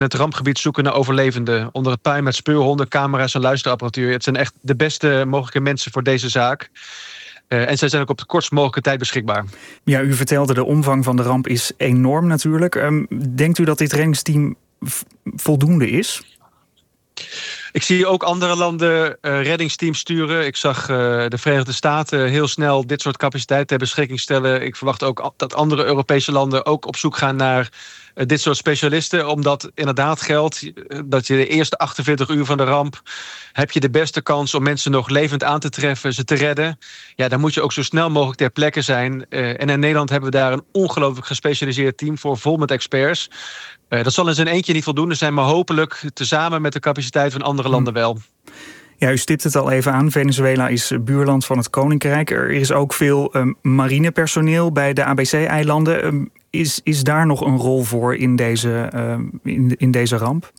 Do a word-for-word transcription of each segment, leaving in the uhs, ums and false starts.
het rampgebied zoeken naar overlevenden. Onder het puin met speurhonden, camera's en luisterapparatuur. Het zijn echt de beste mogelijke mensen voor deze zaak. Uh, en zij zijn ook op de kortst mogelijke tijd beschikbaar. Ja, u vertelde de omvang van de ramp is enorm natuurlijk. Um, denkt u dat dit reddingsteam v- voldoende is? Ik zie ook andere landen uh, reddingsteams sturen. Ik zag uh, de Verenigde Staten heel snel dit soort capaciteiten ter beschikking stellen. Ik verwacht ook dat andere Europese landen ook op zoek gaan naar uh, dit soort specialisten. Omdat inderdaad geldt dat je de eerste achtenveertig uur van de ramp heb je de beste kans om mensen nog levend aan te treffen, ze te redden. Ja, dan moet je ook zo snel mogelijk ter plekke zijn. Uh, en in Nederland hebben we daar een ongelooflijk gespecialiseerd team voor, vol met experts. Uh, dat zal in zijn eentje niet voldoende zijn, maar hopelijk tezamen met de capaciteit van andere landen wel. Ja, u stipt het al even aan. Venezuela is buurland van het Koninkrijk. Er is ook veel um, marinepersoneel bij de A B C-eilanden. Um, is, is daar nog een rol voor in deze, um, in, in deze ramp?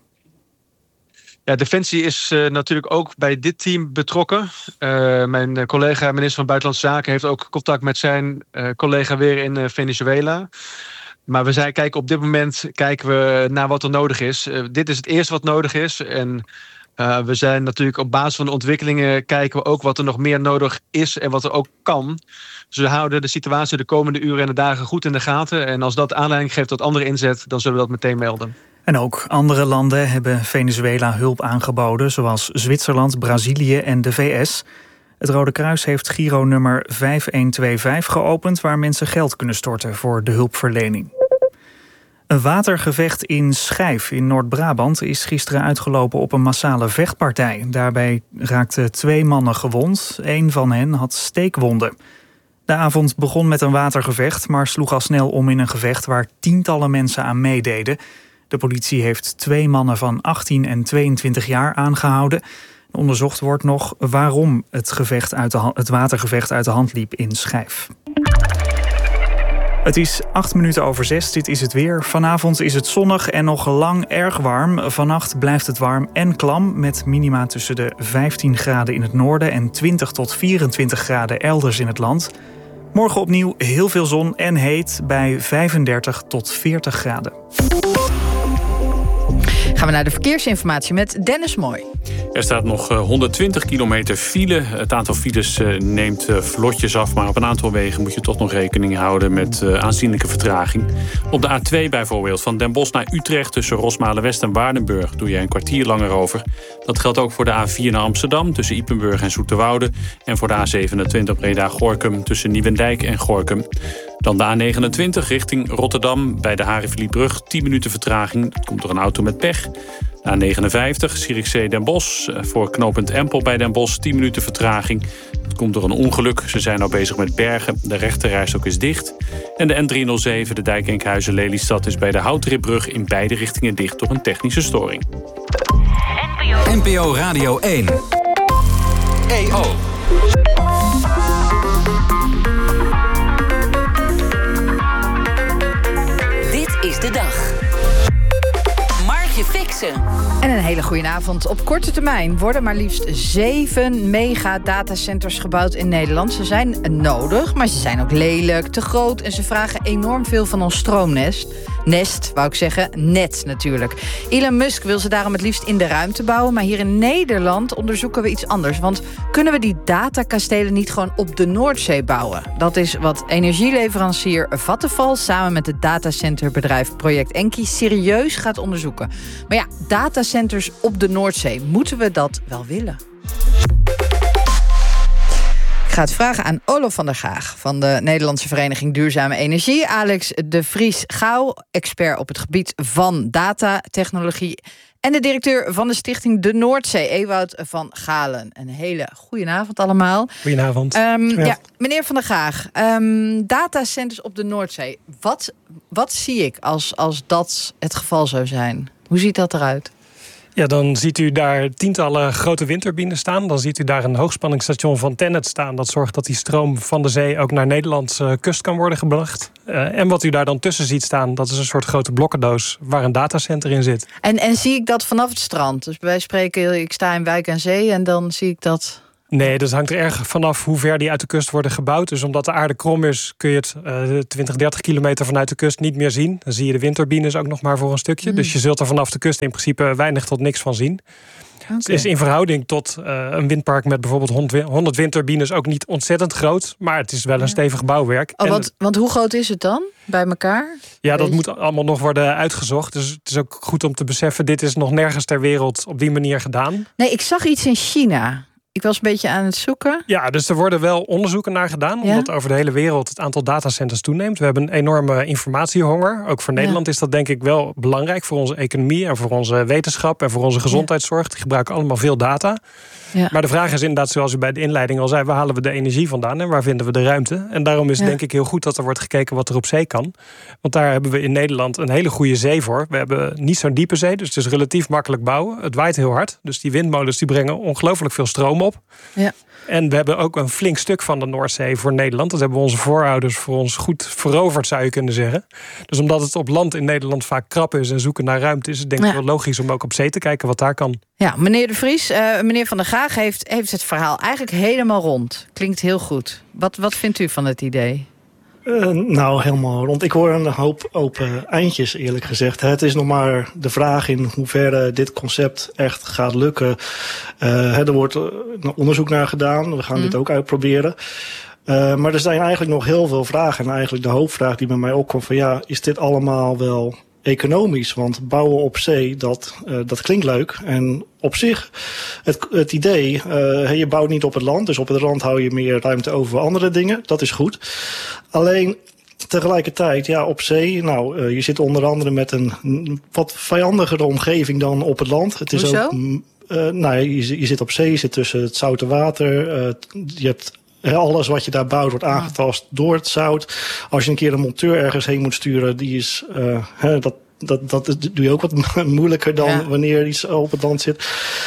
Ja, Defensie is uh, natuurlijk ook bij dit team betrokken. Uh, mijn collega, minister van Buitenlandse Zaken, heeft ook contact met zijn uh, collega weer in uh, Venezuela. Maar we zijn, kijken op dit moment kijken we naar wat er nodig is. Uh, dit is het eerste wat nodig is. En uh, we zijn natuurlijk op basis van de ontwikkelingen kijken we ook wat er nog meer nodig is en wat er ook kan. Dus we houden de situatie de komende uren en de dagen goed in de gaten. En als dat aanleiding geeft tot andere inzet, dan zullen we dat meteen melden. En ook andere landen hebben Venezuela hulp aangeboden, zoals Zwitserland, Brazilië en de V S. Het Rode Kruis heeft Giro-nummer vijf een twee vijf geopend, waar mensen geld kunnen storten voor de hulpverlening. Een watergevecht in Schijf in Noord-Brabant is gisteren uitgelopen op een massale vechtpartij. Daarbij raakten twee mannen gewond. Eén van hen had steekwonden. De avond begon met een watergevecht, maar sloeg al snel om in een gevecht waar tientallen mensen aan meededen. De politie heeft twee mannen van achttien en tweeëntwintig jaar aangehouden. Onderzocht wordt nog waarom het, gevecht uit de ha- het watergevecht uit de hand liep in Schijf. Het is acht minuten over zes, dit is het weer. Vanavond is het zonnig en nog lang erg warm. Vannacht blijft het warm en klam met minima tussen de vijftien graden in het noorden en twintig tot vierentwintig graden elders in het land. Morgen opnieuw heel veel zon en heet bij vijfendertig tot veertig graden. Gaan we naar de verkeersinformatie met Dennis Mooi. Er staat nog honderdtwintig kilometer file. Het aantal files neemt vlotjes af, maar op een aantal wegen moet je toch nog rekening houden met aanzienlijke vertraging. Op de A twee bijvoorbeeld, van Den Bosch naar Utrecht tussen Rosmalen-West en Waardenburg doe je een kwartier langer over. Dat geldt ook voor de A vier naar Amsterdam tussen Ypenburg en Zoeterwoude en voor de A zevenentwintig Breda-Gorinchem tussen Nieuwendijk en Gorinchem. Dan de A negenentwintig richting Rotterdam bij de Haringvlietbrug, tien minuten vertraging. Dat komt door een auto met pech. A negenenvijftig, Zierikzee Den Bosch, voor knooppunt Empel bij Den Bosch, tien minuten vertraging. Dat komt door een ongeluk. Ze zijn al bezig met bergen. De rechterrijstok is dicht. En de N driehonderdzeven, de dijk Enkhuizen-Lelystad, is bij de Houtripbrug in beide richtingen dicht door een technische storing. N P O Radio één. E O. Dit is de dag. Margje Fixen. En een hele goede avond. Op korte termijn worden maar liefst zeven mega-datacenters gebouwd in Nederland. Ze zijn nodig, maar ze zijn ook lelijk, te groot en ze vragen enorm veel van ons stroomnest. Nest, wou ik zeggen, net natuurlijk. Elon Musk wil ze daarom het liefst in de ruimte bouwen, maar hier in Nederland onderzoeken we iets anders. Want kunnen we die datakastelen niet gewoon op de Noordzee bouwen? Dat is wat energieleverancier Vattenfall samen met het datacenterbedrijf Project Enki serieus gaat onderzoeken. Maar ja, datacenters op de Noordzee, moeten we dat wel willen? Ik ga het vragen aan Olof van der Gaag van de Nederlandse Vereniging Duurzame Energie. Alex de Vries-Gouw, expert op het gebied van datatechnologie. En de directeur van de stichting De Noordzee, Ewout van Galen. Een hele goedenavond allemaal. Goedenavond. Um, ja. Ja, meneer van der Gaag, um, datacenters op de Noordzee. Wat, wat zie ik als, als dat het geval zou zijn? Hoe ziet dat eruit? Ja, dan ziet u daar tientallen grote windturbines staan. Dan ziet u daar een hoogspanningsstation van TenneT staan. Dat zorgt dat die stroom van de zee ook naar Nederlandse kust kan worden gebracht. Uh, en wat u daar dan tussen ziet staan, dat is een soort grote blokkendoos waar een datacenter in zit. En, en zie ik dat vanaf het strand? Dus wij spreken, ik sta in Wijk aan Zee en dan zie ik dat Nee, dat hangt er erg vanaf hoe ver die uit de kust worden gebouwd. Dus omdat de aarde krom is, kun je het uh, twintig, dertig kilometer vanuit de kust niet meer zien. Dan zie je de windturbines ook nog maar voor een stukje. Mm. Dus je zult er vanaf de kust in principe weinig tot niks van zien. Okay. Het is in verhouding tot uh, een windpark met bijvoorbeeld honderd windturbines ook niet ontzettend groot. Maar het is wel een ja. stevig bouwwerk. Oh, want, want hoe groot is het dan bij elkaar? Ja, dat moet allemaal nog worden uitgezocht. Dus het is ook goed om te beseffen, dit is nog nergens ter wereld op die manier gedaan. Nee, ik zag iets in China. Ik was een beetje aan het zoeken. Ja, dus er worden wel onderzoeken naar gedaan. Ja? Omdat over de hele wereld het aantal datacenters toeneemt. We hebben een enorme informatiehonger. Ook voor Nederland ja. is dat denk ik wel belangrijk. Voor onze economie en voor onze wetenschap en voor onze gezondheidszorg. Die gebruiken allemaal veel data. Ja. Maar de vraag is inderdaad, zoals u bij de inleiding al zei, waar halen we de energie vandaan en waar vinden we de ruimte? En daarom is het ja. denk ik heel goed dat er wordt gekeken wat er op zee kan. Want daar hebben we in Nederland een hele goede zee voor. We hebben niet zo'n diepe zee, dus het is relatief makkelijk bouwen. Het waait heel hard, dus die windmolens die brengen ongelooflijk veel stroom op. Ja. En we hebben ook een flink stuk van de Noordzee voor Nederland. Dat hebben onze voorouders voor ons goed veroverd, zou je kunnen zeggen. Dus omdat het op land in Nederland vaak krap is en zoeken naar ruimte, is het denk ik ja. wel logisch om ook op zee te kijken wat daar kan. Ja, meneer De Vries, uh, meneer Van der Graag heeft, heeft het verhaal eigenlijk helemaal rond. Klinkt heel goed. Wat, wat vindt u van het idee? Uh, nou, helemaal rond. Ik hoor een hoop open eindjes, eerlijk gezegd. Het is nog maar de vraag in hoeverre dit concept echt gaat lukken. Uh, er wordt onderzoek naar gedaan. We gaan mm. dit ook uitproberen. Uh, maar er zijn eigenlijk nog heel veel vragen. En eigenlijk de hoofdvraag die bij mij opkomt van ja, is dit allemaal wel economisch? Want bouwen op zee, dat, uh, dat klinkt leuk. En op zich, het, het idee, uh, je bouwt niet op het land. Dus op het land hou je meer ruimte over voor andere dingen. Dat is goed. Alleen tegelijkertijd, ja, op zee, nou, uh, je zit onder andere met een wat vijandigere omgeving dan op het land. Het is Hoezo? ook, uh, nou, je, je zit op zee, je zit tussen het zoute water. Uh, je hebt alles wat je daar bouwt wordt aangetast door het zout. Als je een keer een monteur ergens heen moet sturen, die is, uh, hè, dat, dat, dat doe je ook wat moeilijker dan ja. wanneer iets op het land zit.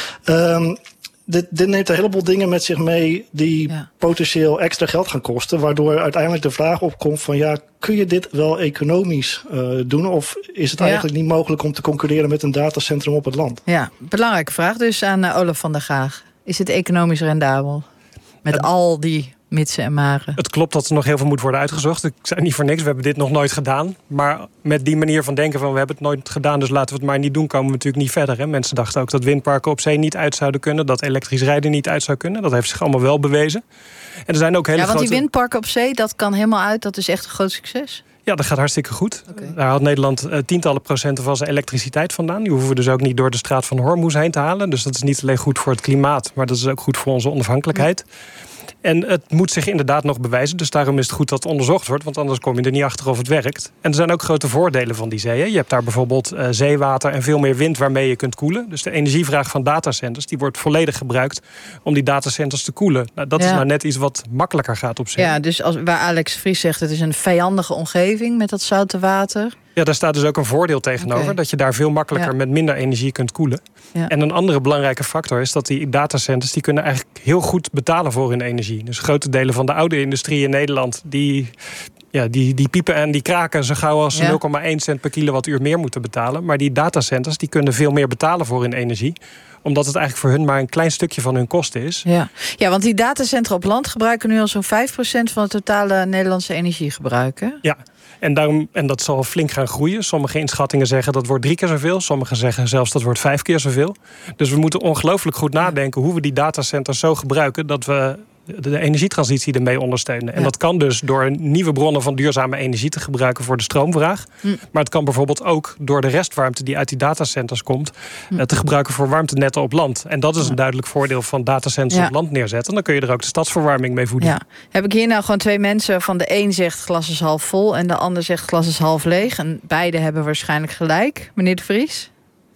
Um, dit, dit neemt een heleboel dingen met zich mee die ja. potentieel extra geld gaan kosten. Waardoor uiteindelijk de vraag opkomt van ja, kun je dit wel economisch uh, doen? Of is het ja. eigenlijk niet mogelijk om te concurreren met een datacentrum op het land? Ja, belangrijke vraag dus aan uh, Olaf van der Graag. Is het economisch rendabel? Met het, al die mitsen en maren. Het klopt dat er nog heel veel moet worden uitgezocht. Ik zei niet voor niks, we hebben dit nog nooit gedaan. Maar met die manier van denken van we hebben het nooit gedaan, dus laten we het maar niet doen, komen we natuurlijk niet verder. Hè? Mensen dachten ook dat windparken op zee niet uit zouden kunnen, dat elektrisch rijden niet uit zou kunnen. Dat heeft zich allemaal wel bewezen. En er zijn ook hele ja, want grote... die windparken op zee, dat kan helemaal uit. Dat is echt een groot succes. Ja, dat gaat hartstikke goed. Okay. Daar haalt Nederland uh, tientallen procenten van zijn elektriciteit vandaan. Die hoeven we dus ook niet door de straat van Hormuz heen te halen. Dus dat is niet alleen goed voor het klimaat, maar dat is ook goed voor onze onafhankelijkheid. Ja. En het moet zich inderdaad nog bewijzen. Dus daarom is het goed dat het onderzocht wordt. Want anders kom je er niet achter of het werkt. En er zijn ook grote voordelen van die zeeën. Je hebt daar bijvoorbeeld uh, zeewater en veel meer wind waarmee je kunt koelen. Dus de energievraag van datacenters die wordt volledig gebruikt om die datacenters te koelen. Nou, dat ja. is nou net iets wat makkelijker gaat op zee. Ja, dus als, waar Alex Vries zegt, het is een vijandige omgeving met dat zoute water. Ja, daar staat dus ook een voordeel tegenover. Okay. Dat je daar veel makkelijker ja. met minder energie kunt koelen. Ja. En een andere belangrijke factor is dat die datacenters die kunnen eigenlijk heel goed betalen voor hun energie. Dus grote delen van de oude industrie in Nederland die, ja, die, die piepen en die kraken zo gauw als ze ja. nul komma één cent per kilowattuur meer moeten betalen. Maar die datacenters die kunnen veel meer betalen voor hun energie. Omdat het eigenlijk voor hun maar een klein stukje van hun kosten is. Ja, ja, want die datacentra op land gebruiken nu al zo'n vijf procent van het totale Nederlandse energiegebruik. Hè? Ja. En, daarom, en dat zal flink gaan groeien. Sommige inschattingen zeggen dat wordt drie keer zoveel. Sommigen zeggen zelfs dat wordt vijf keer zoveel. Dus we moeten ongelooflijk goed nadenken hoe we die datacenters zo gebruiken dat we de energietransitie ermee ondersteunen. En ja. dat kan dus door nieuwe bronnen van duurzame energie te gebruiken voor de stroomvraag. Hm. Maar het kan bijvoorbeeld ook door de restwarmte die uit die datacenters komt hm. te gebruiken voor warmtenetten op land. En dat is een ja. duidelijk voordeel van datacenters ja. op land neerzetten. Dan kun je er ook de stadsverwarming mee voeden. Ja. Heb ik hier nou gewoon twee mensen van de een zegt glas is half vol en de ander zegt glas is half leeg. En beide hebben waarschijnlijk gelijk. Meneer De Vries?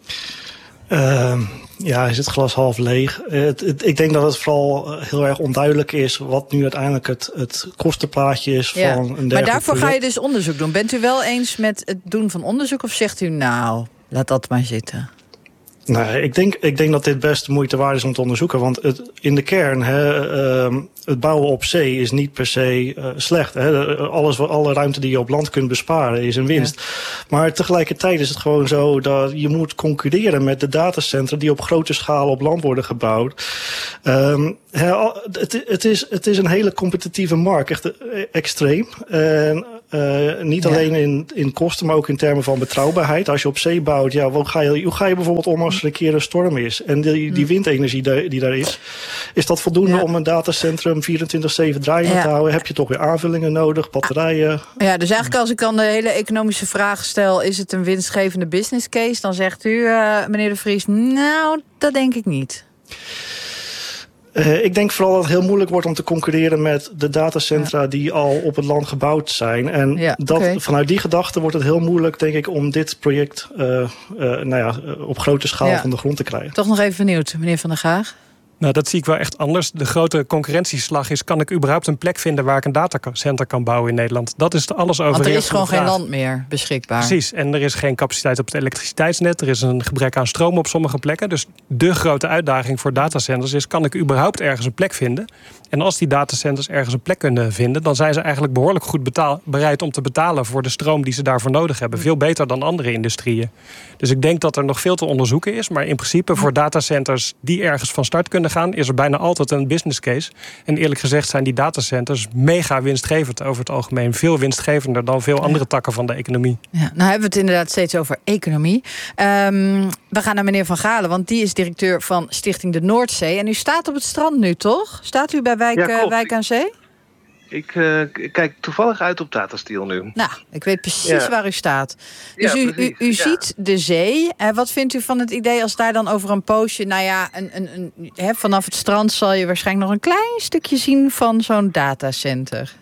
Uh, ja, is het glas half leeg? Uh, het, het, ik denk dat het vooral heel erg onduidelijk is wat nu uiteindelijk het, het kostenplaatje is ja. van een dergelijk Maar daarvoor project. ga je dus onderzoek doen. Bent u wel eens met het doen van onderzoek of zegt u nou, laat dat maar zitten? Nee, ik denk, ik denk dat dit best de moeite waard is om te onderzoeken. Want het, in de kern, hè, uh, het bouwen op zee is niet per se uh, slecht. Hè. Alles, alle ruimte die je op land kunt besparen is een winst. Ja. Maar tegelijkertijd is het gewoon zo dat je moet concurreren met de datacentra die op grote schaal op land worden gebouwd. Um, hè, het, het, is, het is een hele competitieve markt, echt extreem. En Uh, niet ja. alleen in, in kosten, maar ook in termen van betrouwbaarheid. Als je op zee bouwt, ja, hoe, ga je, hoe ga je bijvoorbeeld om als er een keer een storm is? En die, die windenergie die, die daar is, is dat voldoende ja. om een datacentrum vierentwintig zeven draaiende ja. te houden? Heb je toch weer aanvullingen nodig, batterijen? Ja, dus eigenlijk als ik dan de hele economische vraag stel, is het een winstgevende business case? Dan zegt u, uh, meneer De Vries, nou, dat denk ik niet. Uh, ik denk vooral dat het heel moeilijk wordt om te concurreren met de datacentra ja. die al op het land gebouwd zijn. En ja, dat, okay. vanuit die gedachte wordt het heel moeilijk, denk ik, om dit project uh, uh, nou ja, op grote schaal ja. van de grond te krijgen. Toch nog even benieuwd, meneer Van der Graag. Nou, dat zie ik wel echt anders. De grote concurrentieslag is, kan ik überhaupt een plek vinden waar ik een datacenter kan bouwen in Nederland? Dat is alles over. Want er is gewoon geen land meer beschikbaar. Precies, en er is geen capaciteit op het elektriciteitsnet. Er is een gebrek aan stroom op sommige plekken. Dus de grote uitdaging voor datacenters is, kan ik überhaupt ergens een plek vinden? En als die datacenters ergens een plek kunnen vinden, dan zijn ze eigenlijk behoorlijk goed betaal, bereid om te betalen voor de stroom die ze daarvoor nodig hebben. Veel beter dan andere industrieën. Dus ik denk dat er nog veel te onderzoeken is. Maar in principe voor datacenters die ergens van start kunnen gaan, is er bijna altijd een business case. En eerlijk gezegd zijn die datacenters mega winstgevend over het algemeen. Veel winstgevender dan veel andere takken van de economie. Ja, nou hebben we het inderdaad steeds over economie. Um, we gaan naar meneer Van Galen, want die is directeur van Stichting de Noordzee. En u staat op het strand nu, toch? Staat u bij Wijk, ja, uh, Wijk aan Zee? Ik uh, kijk toevallig uit op Tata Steel nu. Nou, ik weet precies ja. waar u staat. Dus ja, u, u, u ja. ziet de zee. Uh, wat vindt u van het idee als daar dan over een poosje, nou ja, een, een, een, he, vanaf het strand zal je waarschijnlijk nog een klein stukje zien van zo'n datacenter?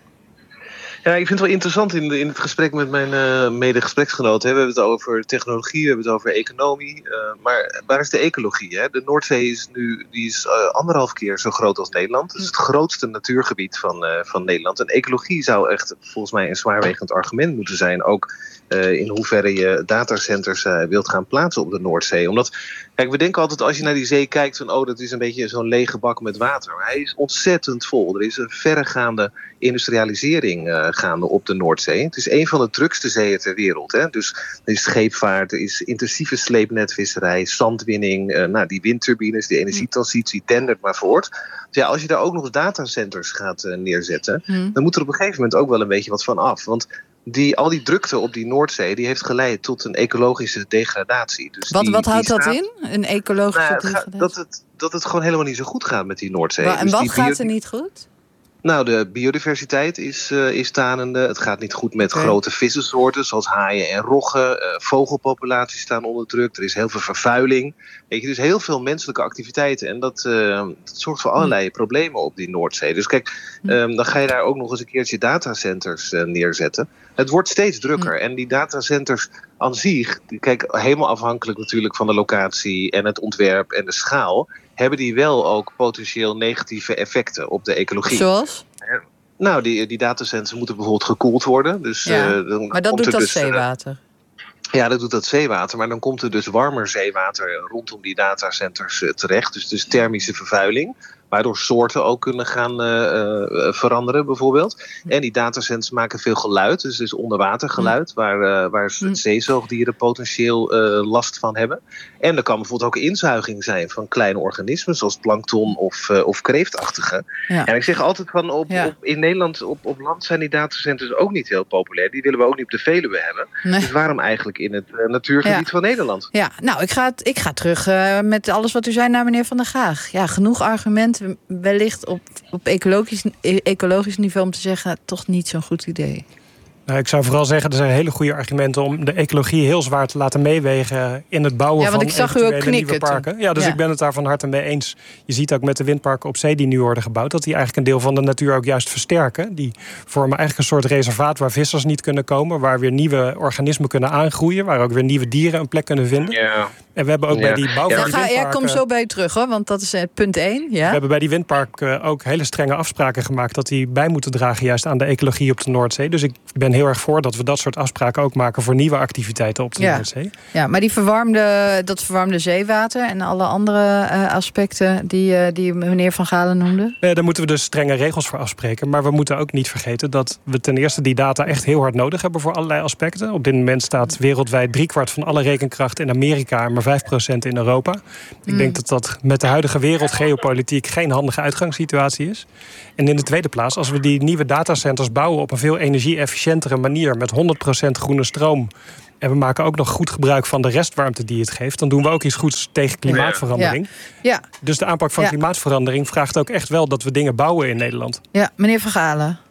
Ja, ik vind het wel interessant in, de, in het gesprek met mijn uh, mede-gespreksgenoten. Hè. We hebben het over technologie, we hebben het over economie. Uh, maar waar is de ecologie? Hè? De Noordzee is nu die is, uh, anderhalf keer zo groot als Nederland. Het is het grootste natuurgebied van, uh, van Nederland. En ecologie zou echt volgens mij een zwaarwegend argument moeten zijn. Ook uh, in hoeverre je datacenters uh, wilt gaan plaatsen op de Noordzee. Omdat, kijk, we denken altijd als je naar die zee kijkt van, oh, dat is een beetje zo'n lege bak met water. Maar hij is ontzettend vol. Er is een verregaande industrialisering uh, gaande op de Noordzee. Het is een van de drukste zeeën ter wereld. Hè? Dus er is scheepvaart, er is intensieve sleepnetvisserij, zandwinning, uh, nou, die windturbines, die energietransitie, dendert maar voort. Dus ja, als je daar ook nog datacenters gaat uh, neerzetten, hmm. dan moet er op een gegeven moment ook wel een beetje wat van af. Want die, al die drukte op die Noordzee, die heeft geleid tot een ecologische degradatie. Dus wat die, wat houdt die dat staat, in, een ecologische nou, degradatie? Dat het, dat het gewoon helemaal niet zo goed gaat met die Noordzee. Maar, en dus wat die gaat bio- er niet goed? Nou, de biodiversiteit is, uh, is tanende. Het gaat niet goed met okay. grote vissensoorten zoals haaien en roggen. Uh, vogelpopulaties staan onder druk. Er is heel veel vervuiling. Weet je, dus heel veel menselijke activiteiten. En dat, uh, dat zorgt voor allerlei mm. problemen op die Noordzee. Dus kijk, um, dan ga je daar ook nog eens een keertje datacenters uh, neerzetten. Het wordt steeds drukker. Mm. En die datacenters aan zich, kijk, helemaal afhankelijk natuurlijk van de locatie en het ontwerp en de schaal, hebben die wel ook potentieel negatieve effecten op de ecologie. Zoals? Nou, die, die datacenters moeten bijvoorbeeld gekoeld worden. Dus, ja, uh, dan maar dat doet dat dus, zeewater? Uh, ja, dat doet dat zeewater. Maar dan komt er dus warmer zeewater rondom die datacenters uh, terecht. Dus, dus thermische vervuiling. Waardoor soorten ook kunnen gaan uh, uh, veranderen bijvoorbeeld. En die datacenters maken veel geluid. Dus het is onderwatergeluid. Waar, uh, waar zeezoogdieren potentieel uh, last van hebben. En er kan bijvoorbeeld ook inzuiging zijn van kleine organismen. Zoals plankton of, uh, of kreeftachtige. Ja. En ik zeg altijd van op, ja. op, in Nederland op, op land zijn die datacenters ook niet heel populair. Die willen we ook niet op de Veluwe hebben. Nee. Dus waarom eigenlijk in het uh, natuurgebied ja. van Nederland? Ja, nou ik ga, ik ga terug uh, met alles wat u zei naar meneer Van der Graag. Ja, genoeg argumenten. Wellicht op, op ecologisch, ecologisch niveau om te zeggen, toch niet zo'n goed idee. Nou, ik zou vooral zeggen, er zijn hele goede argumenten om de ecologie heel zwaar te laten meewegen in het bouwen ja, want van ik zag u ook knikken, nieuwe parken. Ja, dus ja. ik ben het daar van harte mee eens. Je ziet ook met de windparken op zee die nu worden gebouwd, dat die eigenlijk een deel van de natuur ook juist versterken. Die vormen eigenlijk een soort reservaat waar vissers niet kunnen komen, waar weer nieuwe organismen kunnen aangroeien, waar ook weer nieuwe dieren een plek kunnen vinden. Ja. En we hebben ook ja. bij die bouw van ja, die windparken... Ja, kom zo bij je terug, hoor, want dat is uh, punt één. Ja? We hebben bij die windparken ook hele strenge afspraken gemaakt dat die bij moeten dragen juist aan de ecologie op de Noordzee. Dus ik ben heel heel erg voor dat we dat soort afspraken ook maken voor nieuwe activiteiten op de ja. Noordzee. Ja, maar die verwarmde, dat verwarmde zeewater en alle andere uh, aspecten die, uh, die meneer Van Galen noemde? Ja, daar moeten we dus strenge regels voor afspreken. Maar we moeten ook niet vergeten dat we ten eerste die data echt heel hard nodig hebben voor allerlei aspecten. Op dit moment staat wereldwijd driekwart van alle rekenkracht in Amerika en maar vijf procent in Europa. Ik mm. denk dat dat met de huidige wereldgeopolitiek geen handige uitgangssituatie is. En in de tweede plaats, als we die nieuwe datacenters bouwen op een veel energie-efficiëntere manier met honderd procent groene stroom, en we maken ook nog goed gebruik van de restwarmte die het geeft, dan doen we ook iets goeds tegen klimaatverandering. Ja. Ja. Dus de aanpak van ja. klimaatverandering vraagt ook echt wel dat we dingen bouwen in Nederland. Ja, meneer Van Galen.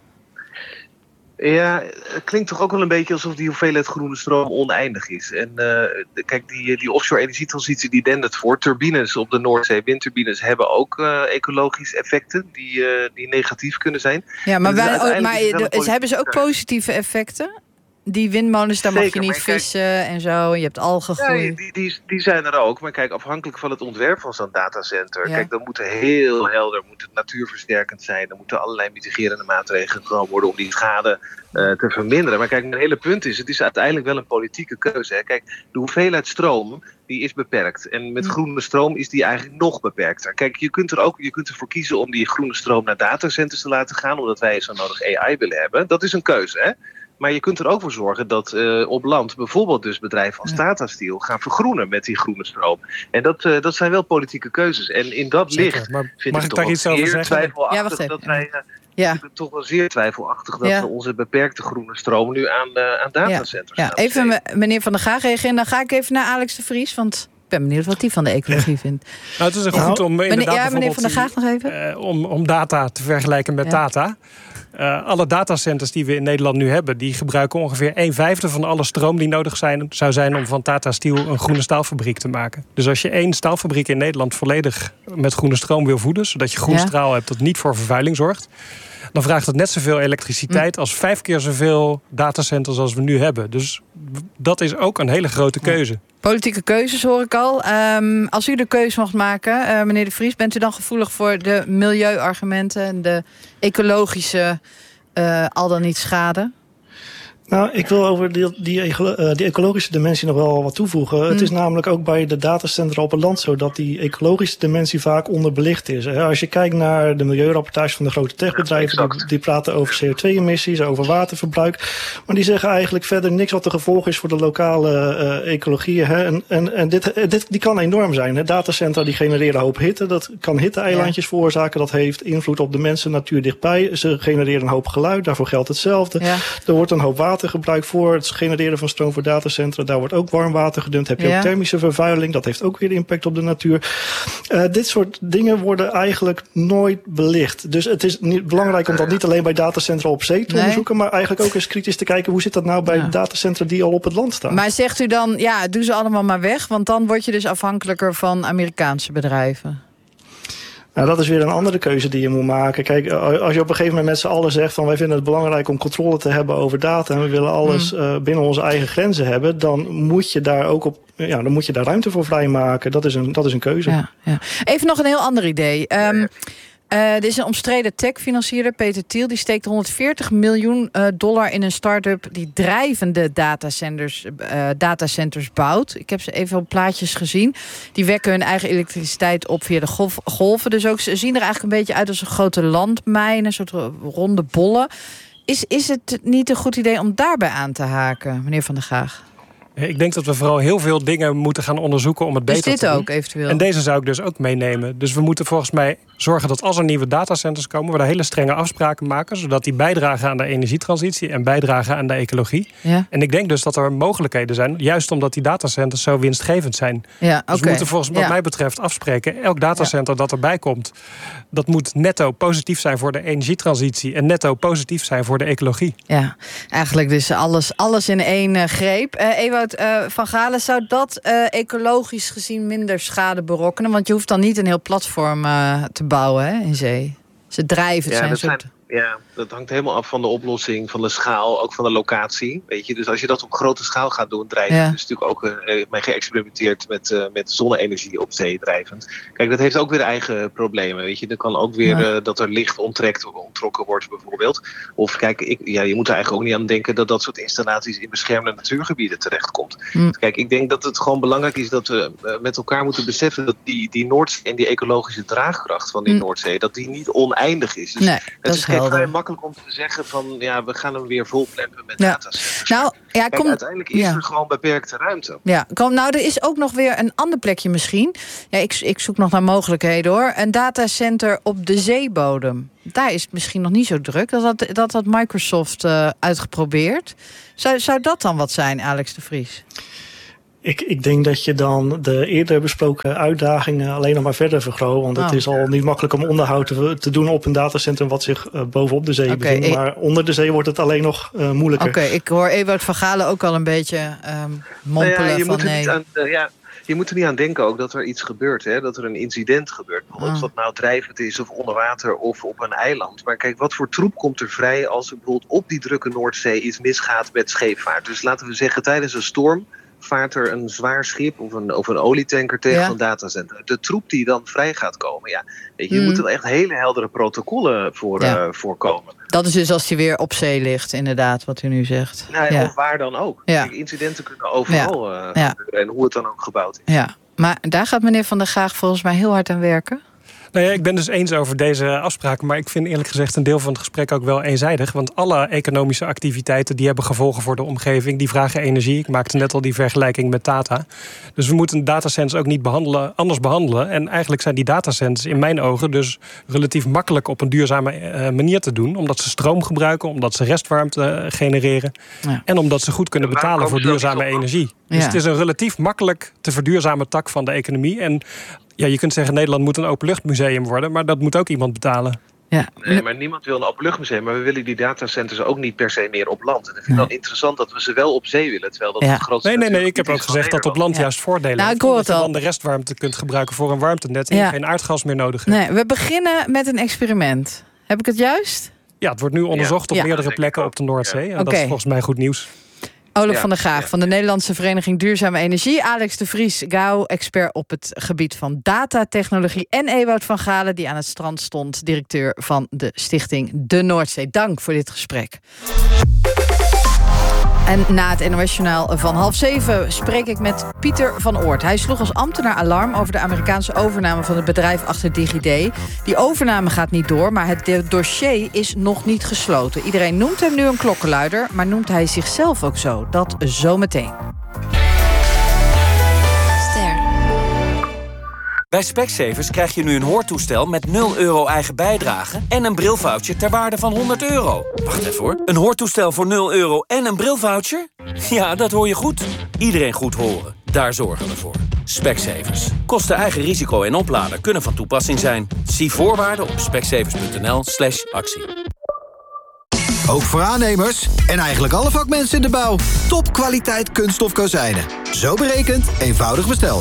Ja, het klinkt toch ook wel een beetje alsof die hoeveelheid groene stroom oneindig is. En uh, kijk, die, die offshore energietransitie die dendert voor. Turbines op de Noordzee, windturbines, hebben ook uh, ecologische effecten die, uh, die negatief kunnen zijn. Ja, maar, wij, oh, maar de, hebben ze ook positieve effecten? Die windmolens, daar mag Zeker, je niet vissen kijk, en zo. Je hebt algen groeien. Ja, die, die, die zijn er ook. Maar kijk, afhankelijk van het ontwerp van zo'n datacenter. Ja. Kijk, dan moet het heel helder, moet het natuurversterkend zijn. Dan moeten allerlei mitigerende maatregelen genomen worden om die schade uh, te verminderen. Maar kijk, mijn hele punt is, het is uiteindelijk wel een politieke keuze. Hè. Kijk, de hoeveelheid stroom, die is beperkt. En met groene stroom is die eigenlijk nog beperkter. Kijk, je kunt er ook je kunt ervoor kiezen om die groene stroom naar datacenters te laten gaan, omdat wij zo nodig A I willen hebben. Dat is een keuze, hè. Maar je kunt er ook voor zorgen dat uh, op land bijvoorbeeld dus bedrijven als Tata Steel gaan vergroenen met die groene stroom. En dat, uh, dat zijn wel politieke keuzes. En in dat Zeker, licht maar vind mag ik ik toch daar iets over zeggen? twijfelachtig ja, dat wij... Uh, Ja. Ik ben toch wel zeer twijfelachtig dat ja. we onze beperkte groene stroom nu aan, uh, aan datacenters ja. gaan. Ja. Even me, meneer Van der Gaag reageren. Dan ga ik even naar Alex de Vries, want ik ben benieuwd wat hij van de ecologie ja. vindt. Nou, het is een goed om meneer, inderdaad ja, meneer Van der Gaag nog even. Uh, om, om data te vergelijken met ja. data. Uh, alle datacenters die we in Nederland nu hebben, die gebruiken ongeveer een vijfde van alle stroom die nodig zijn, zou zijn om van Tata Steel een groene staalfabriek te maken. Dus als je één staalfabriek in Nederland volledig met groene stroom wil voeden, zodat je groen ja. straal hebt dat niet voor vervuiling zorgt, dan vraagt het net zoveel elektriciteit mm. als vijf keer zoveel datacenters als we nu hebben. Dus dat is ook een hele grote keuze. Politieke keuzes hoor ik al. Um, als u de keuze mocht maken, uh, meneer de Vries, bent u dan gevoelig voor de milieuargumenten en de ecologische uh, al dan niet schade? Nou, ik wil over die, die, uh, die ecologische dimensie nog wel wat toevoegen. Mm. Het is namelijk ook bij de datacentra op het land zo dat die ecologische dimensie vaak onderbelicht is. Als je kijkt naar de milieurapportage van de grote techbedrijven, die, die praten over C O twee emissies, over waterverbruik. Maar die zeggen eigenlijk verder niks wat de gevolg is voor de lokale uh, ecologie. Hè. En, en, en dit, dit die kan enorm zijn. Hè. Datacentra die genereren een hoop hitte. Dat kan hitte-eilandjes ja. veroorzaken. Dat heeft invloed op de mensen, natuur dichtbij. Ze genereren een hoop geluid. Daarvoor geldt hetzelfde. Ja. Er wordt een hoop water gebruikt voor het genereren van stroom voor datacentra. Daar wordt ook warm water gedumpt. Heb je ja. ook thermische vervuiling. Dat heeft ook weer impact op de natuur. Uh, dit soort dingen worden eigenlijk nooit belicht. Dus het is niet belangrijk om dat niet alleen bij datacentra op zee te nee. onderzoeken, maar eigenlijk ook eens kritisch te kijken hoe zit dat nou bij ja. datacentra die al op het land staan. Maar zegt u dan, ja, doe ze allemaal maar weg, want dan word je dus afhankelijker van Amerikaanse bedrijven. Nou, dat is weer een andere keuze die je moet maken. Kijk, als je op een gegeven moment met z'n allen zegt van wij vinden het belangrijk om controle te hebben over data en we willen alles mm. uh, binnen onze eigen grenzen hebben, dan moet je daar ook op, ja, dan moet je daar ruimte voor vrijmaken. Dat is een, dat is een keuze. Ja, ja. Even nog een heel ander idee. Um, Uh, er is een omstreden tech-financierder, Peter Thiel, die steekt honderdveertig miljoen dollar in een start-up die drijvende datacenters, uh, datacenters bouwt. Ik heb ze even op plaatjes gezien. Die wekken hun eigen elektriciteit op via de golf, golven. Dus ook, ze zien er eigenlijk een beetje uit als een grote landmijn, een soort ronde bollen. Is, is het niet een goed idee om daarbij aan te haken, meneer Van der Gaag? Ik denk dat we vooral heel veel dingen moeten gaan onderzoeken om het beter te doen. Is dit ook eventueel? En deze zou ik dus ook meenemen. Dus we moeten volgens mij zorgen dat als er nieuwe datacenters komen, we daar hele strenge afspraken maken, zodat die bijdragen aan de energietransitie en bijdragen aan de ecologie. Ja. En ik denk dus dat er mogelijkheden zijn, juist omdat die datacenters zo winstgevend zijn. Ja, dus okay. we moeten volgens wat ja. mij betreft afspreken, elk datacenter ja. dat erbij komt, dat moet netto positief zijn voor de energietransitie en netto positief zijn voor de ecologie. Ja, eigenlijk dus alles, alles in één uh, greep. Uh, Ewout Uh, van Galen, zou dat uh, ecologisch gezien minder schade berokkenen? Want je hoeft dan niet een heel platform uh, te bouwen, hè, in zee. Ze drijven, het ja, zijn dat soort... zijn... Ja, dat hangt helemaal af van de oplossing, van de schaal, ook van de locatie. Weet je, dus als je dat op grote schaal gaat doen, drijven. Ja. Dus natuurlijk ook uh, mee geëxperimenteerd met, uh, met zonne-energie op zee drijvend. Kijk, dat heeft ook weer eigen problemen. Weet je, er kan ook weer ja. uh, dat er licht onttrekt of onttrokken wordt, bijvoorbeeld. Of kijk, ik, ja, je moet er eigenlijk ook niet aan denken dat dat soort installaties in beschermde natuurgebieden terechtkomt. Mm. Kijk, ik denk dat het gewoon belangrijk is dat we uh, met elkaar moeten beseffen dat die, die Noordzee en die ecologische draagkracht van die mm. Noordzee, dat die niet oneindig is. Dus nee, het is kijk, vrij makkelijk om te zeggen van ja, we gaan hem weer volplempen met ja. datacenters. Nou, ja, kijk, kom, uiteindelijk is ja. er gewoon beperkte ruimte. Ja, kom, nou, er is ook nog weer een ander plekje misschien. Ja, ik, ik zoek nog naar mogelijkheden hoor. Een datacenter op de zeebodem. Daar is het misschien nog niet zo druk. Dat had, dat had Microsoft uh, uitgeprobeerd. Zou, zou dat dan wat zijn, Alex de Vries? Ik, ik denk dat je dan de eerder besproken uitdagingen alleen nog maar verder vergroot. Want het oh. is al niet makkelijk om onderhoud te, te doen op een datacentrum wat zich uh, bovenop de zee okay, bevindt. Ik... Maar onder de zee wordt het alleen nog uh, moeilijker. Oké, okay, ik hoor Ewout van Galen ook al een beetje um, mompelen nou ja, je van moet er nee. Niet aan, uh, ja, je moet er niet aan denken ook dat er iets gebeurt. Hè? Dat er een incident gebeurt. Bijvoorbeeld oh. wat nou drijvend is of onder water of op een eiland. Maar kijk, wat voor troep komt er vrij als er bijvoorbeeld op die drukke Noordzee iets misgaat met scheepvaart. Dus laten we zeggen tijdens een storm vaart er een zwaar schip of een, of een olietanker tegen ja. een datacenter. De troep die dan vrij gaat komen, ja, weet je, je mm. moet er echt hele heldere protocollen voor ja. uh, voorkomen. Dat is dus als hij weer op zee ligt, inderdaad, wat u nu zegt. Nou, ja. Of waar dan ook. Ja. Kijk, incidenten kunnen overal ja. uh, ja. gebeuren en hoe het dan ook gebouwd is. Ja, maar daar gaat meneer Van der Graag volgens mij heel hard aan werken. Nou ja, ik ben dus eens over deze afspraken, maar ik vind eerlijk gezegd een deel van het gesprek ook wel eenzijdig. Want alle economische activiteiten die hebben gevolgen voor de omgeving, die vragen energie. Ik maakte net al die vergelijking met data. Dus we moeten datacenters ook niet behandelen, anders behandelen. En eigenlijk zijn die datacenters in mijn ogen dus relatief makkelijk op een duurzame uh, manier te doen. Omdat ze stroom gebruiken, omdat ze restwarmte uh, genereren. Ja. En omdat ze goed kunnen betalen voor duurzame energie. Ja. Dus het is een relatief makkelijk te verduurzamen tak van de economie. En ja, je kunt zeggen Nederland moet een openluchtmuseum worden, maar dat moet ook iemand betalen. Ja. Nee, maar niemand wil een openluchtmuseum, maar we willen die datacenters ook niet per se meer op land. En ik vind het nee. interessant dat we ze wel op zee willen, terwijl dat ja. het grootste... Nee, nee, nee, ik heb ook gezegd dat op land ja. juist voordelen nou, heeft. Ik hoor het dat je al. dan de restwarmte kunt gebruiken voor een warmtenet en ja. je geen aardgas meer nodig hebt. Nee, we beginnen met een experiment. Heb ik het juist? Ja, het wordt nu onderzocht ja. op ja. meerdere plekken op de Noordzee. Ja. En okay. dat is volgens mij goed nieuws. Olaf ja, van der Graag ja. van de Nederlandse Vereniging Duurzame Energie. Alex de Vries, Gauw, expert op het gebied van datatechnologie. En Ewout van Galen, die aan het strand stond, directeur van de stichting De Noordzee. Dank voor dit gesprek. En na het N O S-journaal van half zeven spreek ik met Pieter van Oort. Hij sloeg als ambtenaar alarm over de Amerikaanse overname van het bedrijf achter DigiD. Die overname gaat niet door, maar het dossier is nog niet gesloten. Iedereen noemt hem nu een klokkenluider, maar noemt hij zichzelf ook zo? Dat zometeen. Bij Specsavers krijg je nu een hoortoestel met nul euro eigen bijdrage en een brilvoucher ter waarde van honderd euro. Wacht even hoor. Een hoortoestel voor nul euro en een brilvoucher? Ja, dat hoor je goed. Iedereen goed horen. Daar zorgen we voor. Specsavers. Kosten eigen risico en oplader kunnen van toepassing zijn. Zie voorwaarden op specsavers.nl slash actie. Ook voor aannemers en eigenlijk alle vakmensen in de bouw. Topkwaliteit kunststof kozijnen. Zo berekend, eenvoudig besteld.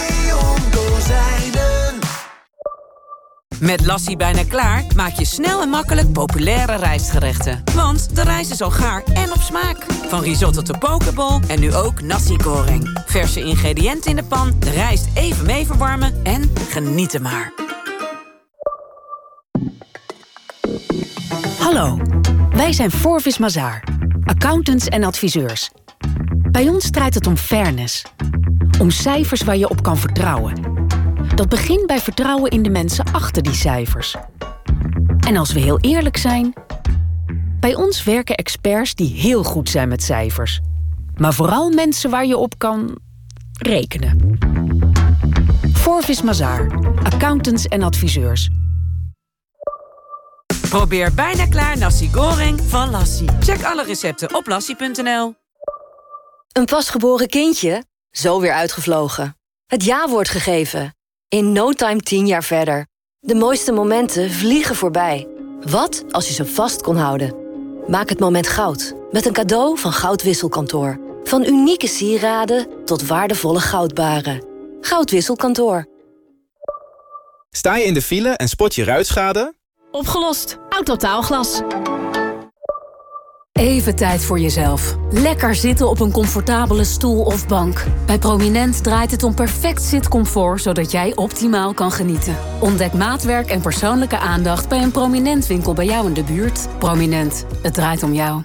Met Lassie bijna klaar maak je snel en makkelijk populaire rijstgerechten. Want de rijst is al gaar en op smaak. Van risotto tot pokeball en nu ook nasi goreng. Verse ingrediënten in de pan, de rijst even mee verwarmen en genieten maar. Hallo, wij zijn Forvis Mazars, accountants en adviseurs. Bij ons draait het om fairness. Om cijfers waar je op kan vertrouwen. Dat begint bij vertrouwen in de mensen achter die cijfers. En als we heel eerlijk zijn, bij ons werken experts die heel goed zijn met cijfers. Maar vooral mensen waar je op kan rekenen. Forvis Mazars, accountants en adviseurs. Probeer bijna klaar nasi goreng van Lassie. Check alle recepten op lassie punt n l. Een pasgeboren kindje, zo weer uitgevlogen. Het ja-woord gegeven. In no time tien jaar verder. De mooiste momenten vliegen voorbij. Wat als je ze vast kon houden? Maak het moment goud. Met een cadeau van Goudwisselkantoor. Van unieke sieraden tot waardevolle goudbaren. Goudwisselkantoor. Sta je in de file en spot je ruitschade? Opgelost. Autotaalglas. Even tijd voor jezelf. Lekker zitten op een comfortabele stoel of bank. Bij Prominent draait het om perfect zitcomfort, zodat jij optimaal kan genieten. Ontdek maatwerk en persoonlijke aandacht bij een Prominent winkel bij jou in de buurt. Prominent. Het draait om jou.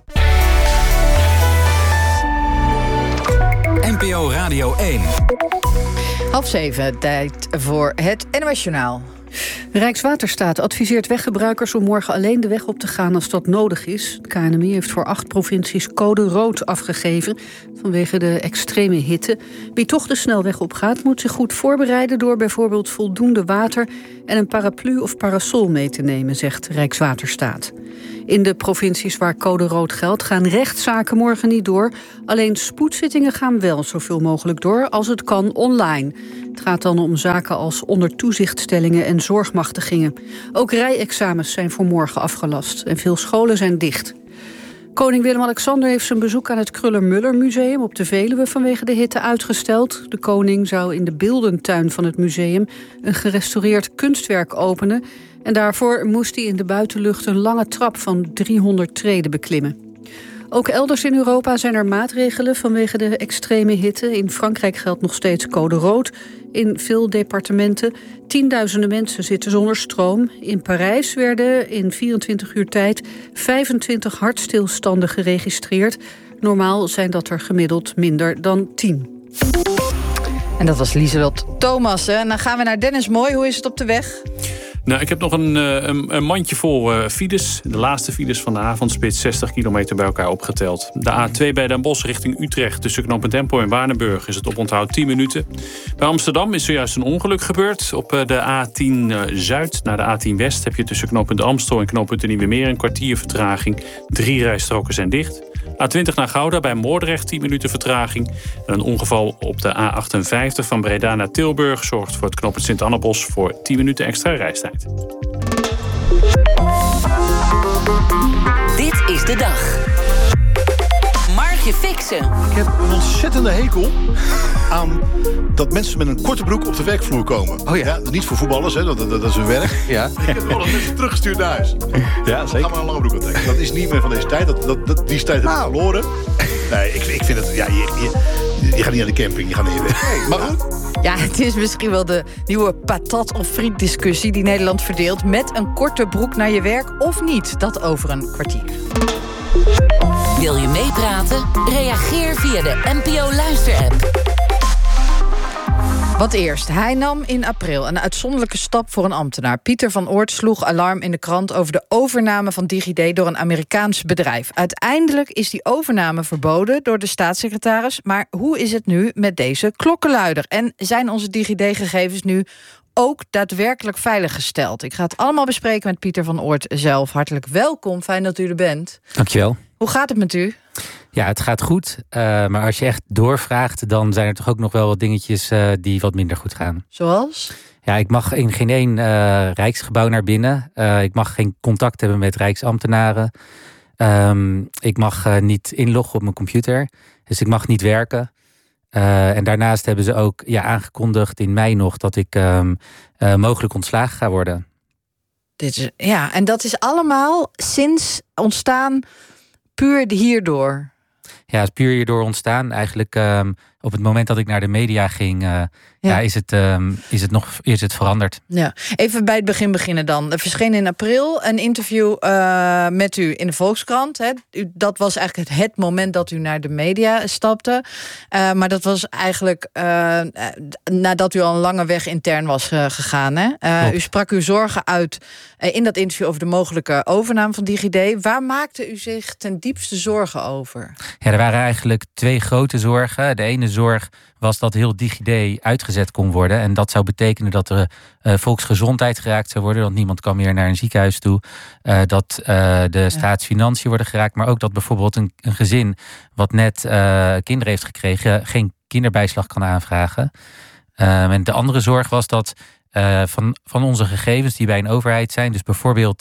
N P O Radio één. Half zeven, tijd voor het N O S Journaal. Rijkswaterstaat adviseert weggebruikers om morgen alleen de weg op te gaan als dat nodig is. Het K N M I heeft voor acht provincies code rood afgegeven vanwege de extreme hitte. Wie toch de snelweg opgaat moet zich goed voorbereiden door bijvoorbeeld voldoende water en een paraplu of parasol mee te nemen, zegt Rijkswaterstaat. In de provincies waar code rood geldt gaan rechtszaken morgen niet door. Alleen spoedzittingen gaan wel zoveel mogelijk door als het kan online. Het gaat dan om zaken als ondertoezichtstellingen en zorgmachtigingen. Ook rijexamens zijn voor morgen afgelast en veel scholen zijn dicht. Koning Willem-Alexander heeft zijn bezoek aan het Kruller-Müller Museum op de Veluwe vanwege de hitte uitgesteld. De koning zou in de beeldentuin van het museum een gerestaureerd kunstwerk openen. En daarvoor moest hij in de buitenlucht een lange trap van driehonderd treden beklimmen. Ook elders in Europa zijn er maatregelen vanwege de extreme hitte. In Frankrijk geldt nog steeds code rood. In veel departementen tienduizenden mensen zitten zonder stroom. In Parijs werden in vierentwintig uur tijd vijfentwintig hartstilstanden geregistreerd. Normaal zijn dat er gemiddeld minder dan tien. En dat was Lieselot Thomassen. En dan gaan we naar Dennis Mooi. Hoe is het op de weg? Nou, ik heb nog een, een, een mandje vol uh, files. De laatste files van de avondspits, zestig kilometer bij elkaar opgeteld. De A twee bij Den Bosch richting Utrecht tussen knooppunt Empel en Waardenburg is het oponthoud tien minuten. Bij Amsterdam is zojuist een ongeluk gebeurd. Op de A tien Zuid naar de A tien West heb je tussen knooppunt Amstel en knooppunt de Nieuwe Meer een kwartier vertraging. Drie rijstroken zijn dicht. A twintig naar Gouda bij Moordrecht tien minuten vertraging. En een ongeval op de A achtenvijftig van Breda naar Tilburg zorgt voor het knooppunt Sint-Annabos voor tien minuten extra reistijd. Dit is de dag. Margje Fixen. Ik heb een ontzettende hekel aan dat mensen met een korte broek op de werkvloer komen. Oh ja. Ja, niet voor voetballers, hè, dat, dat, dat is hun werk. Ja. Ik heb wel eens mensen teruggestuurd naar huis. Ja, zeker. Ga maar een lange broek aantrekken. Dat is niet meer van deze tijd. Dat, dat, dat, die tijd heb ik nou. verloren. Nee, ik, ik vind het... Ja, je, je, je gaat niet naar de camping, je gaat naar je werk. Nee, maar goed. Ja, het is misschien wel de nieuwe patat- of friet-discussie die Nederland verdeelt. Met een korte broek naar je werk of niet? Dat over een kwartier. Wil je meepraten? Reageer via de N P O Luister-app. Wat eerst. Hij nam in april een uitzonderlijke stap voor een ambtenaar. Pieter van Oort sloeg alarm in de krant over de overname van DigiD door een Amerikaans bedrijf. Uiteindelijk is die overname verboden door de staatssecretaris. Maar hoe is het nu met deze klokkenluider? En zijn onze DigiD-gegevens nu ook daadwerkelijk veiliggesteld? Ik ga het allemaal bespreken met Pieter van Oort zelf. Hartelijk welkom, fijn dat u er bent. Dankjewel. Hoe gaat het met u? Ja, het gaat goed. Uh, maar als je echt doorvraagt, dan zijn er toch ook nog wel wat dingetjes uh, die wat minder goed gaan. Zoals? Ja, ik mag in geen één uh, Rijksgebouw naar binnen. Uh, ik mag geen contact hebben met Rijksambtenaren. Um, ik mag uh, niet inloggen op mijn computer. Dus ik mag niet werken. Uh, en daarnaast hebben ze ook ja, aangekondigd in mei nog dat ik um, uh, mogelijk ontslagen ga worden. Dit is, ja, en dat is allemaal sinds ontstaan puur hierdoor? Ja, het is puur hierdoor ontstaan. Eigenlijk um, op het moment dat ik naar de media ging, uh, ja. Ja, is, het, um, is het nog is het veranderd. Ja. Even bij het begin beginnen dan. Er verscheen in april een interview uh, met u in de Volkskrant. Hè. U, dat was eigenlijk het, het moment dat u naar de media stapte. Uh, maar dat was eigenlijk uh, nadat u al een lange weg intern was uh, gegaan. Hè. Uh, u sprak uw zorgen uit uh, in dat interview over de mogelijke overname van DigiD. Waar maakte u zich ten diepste zorgen over? Ja, er waren eigenlijk twee grote zorgen. De ene zorg was dat heel DigiD uitgezet kon worden. En dat zou betekenen dat er uh, volksgezondheid geraakt zou worden. Want niemand kan meer naar een ziekenhuis toe. Uh, dat uh, de staatsfinanciën worden geraakt. Maar ook dat bijvoorbeeld een, een gezin wat net uh, kinderen heeft gekregen geen kinderbijslag kan aanvragen. Uh, en de andere zorg was dat uh, van, van onze gegevens die bij een overheid zijn. Dus bijvoorbeeld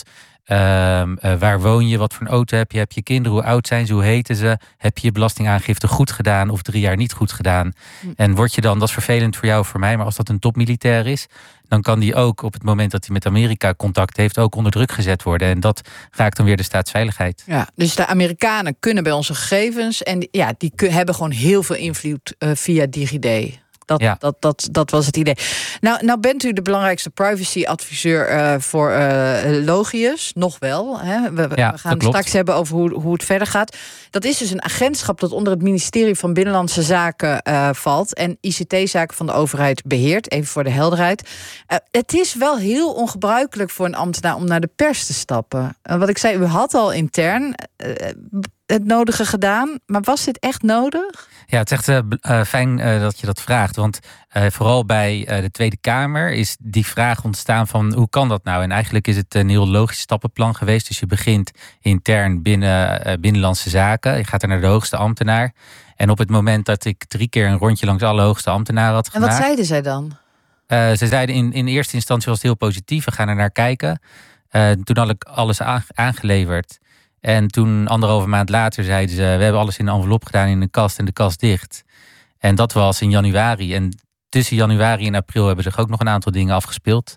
Uh, uh, waar woon je? Wat voor een auto heb je? Heb je kinderen? Hoe oud zijn ze? Hoe heten ze? Heb je je belastingaangifte goed gedaan of drie jaar niet goed gedaan? Hm. En word je dan, dat is vervelend voor jou of voor mij, maar als dat een topmilitair is, dan kan die ook op het moment dat hij met Amerika contact heeft ook onder druk gezet worden. En dat raakt dan weer de staatsveiligheid. Ja, dus de Amerikanen kunnen bij onze gegevens en ja, die hebben gewoon heel veel invloed uh, via DigiD. Dat, ja. dat, dat, dat was het idee. Nou, nou bent u de belangrijkste privacy-adviseur uh, voor uh, Logius. Nog wel. Hè? We, ja, we gaan het straks hebben over hoe, hoe het verder gaat. Dat is dus een agentschap dat onder het ministerie van Binnenlandse Zaken uh, valt. En I C T-zaken van de overheid beheert. Even voor de helderheid. Uh, het is wel heel ongebruikelijk voor een ambtenaar om naar de pers te stappen. Uh, wat ik zei, u had al intern uh, het nodige gedaan. Maar was dit echt nodig? Ja, het is echt uh, uh, fijn uh, dat je dat vraagt. Want uh, vooral bij uh, de Tweede Kamer is die vraag ontstaan van hoe kan dat nou? En eigenlijk is het een heel logisch stappenplan geweest. Dus je begint intern binnen uh, Binnenlandse Zaken. Je gaat er naar de hoogste ambtenaar. En op het moment dat ik drie keer een rondje langs alle hoogste ambtenaren had gemaakt. En wat zeiden zij dan? Uh, ze zeiden in, in eerste instantie was het heel positief. We gaan er naar kijken. Uh, toen had ik alles aangeleverd. En toen, anderhalve maand later, zeiden ze, we hebben alles in een envelop gedaan in een kast en de kast dicht. En dat was in januari. En tussen januari en april hebben zich ook nog een aantal dingen afgespeeld.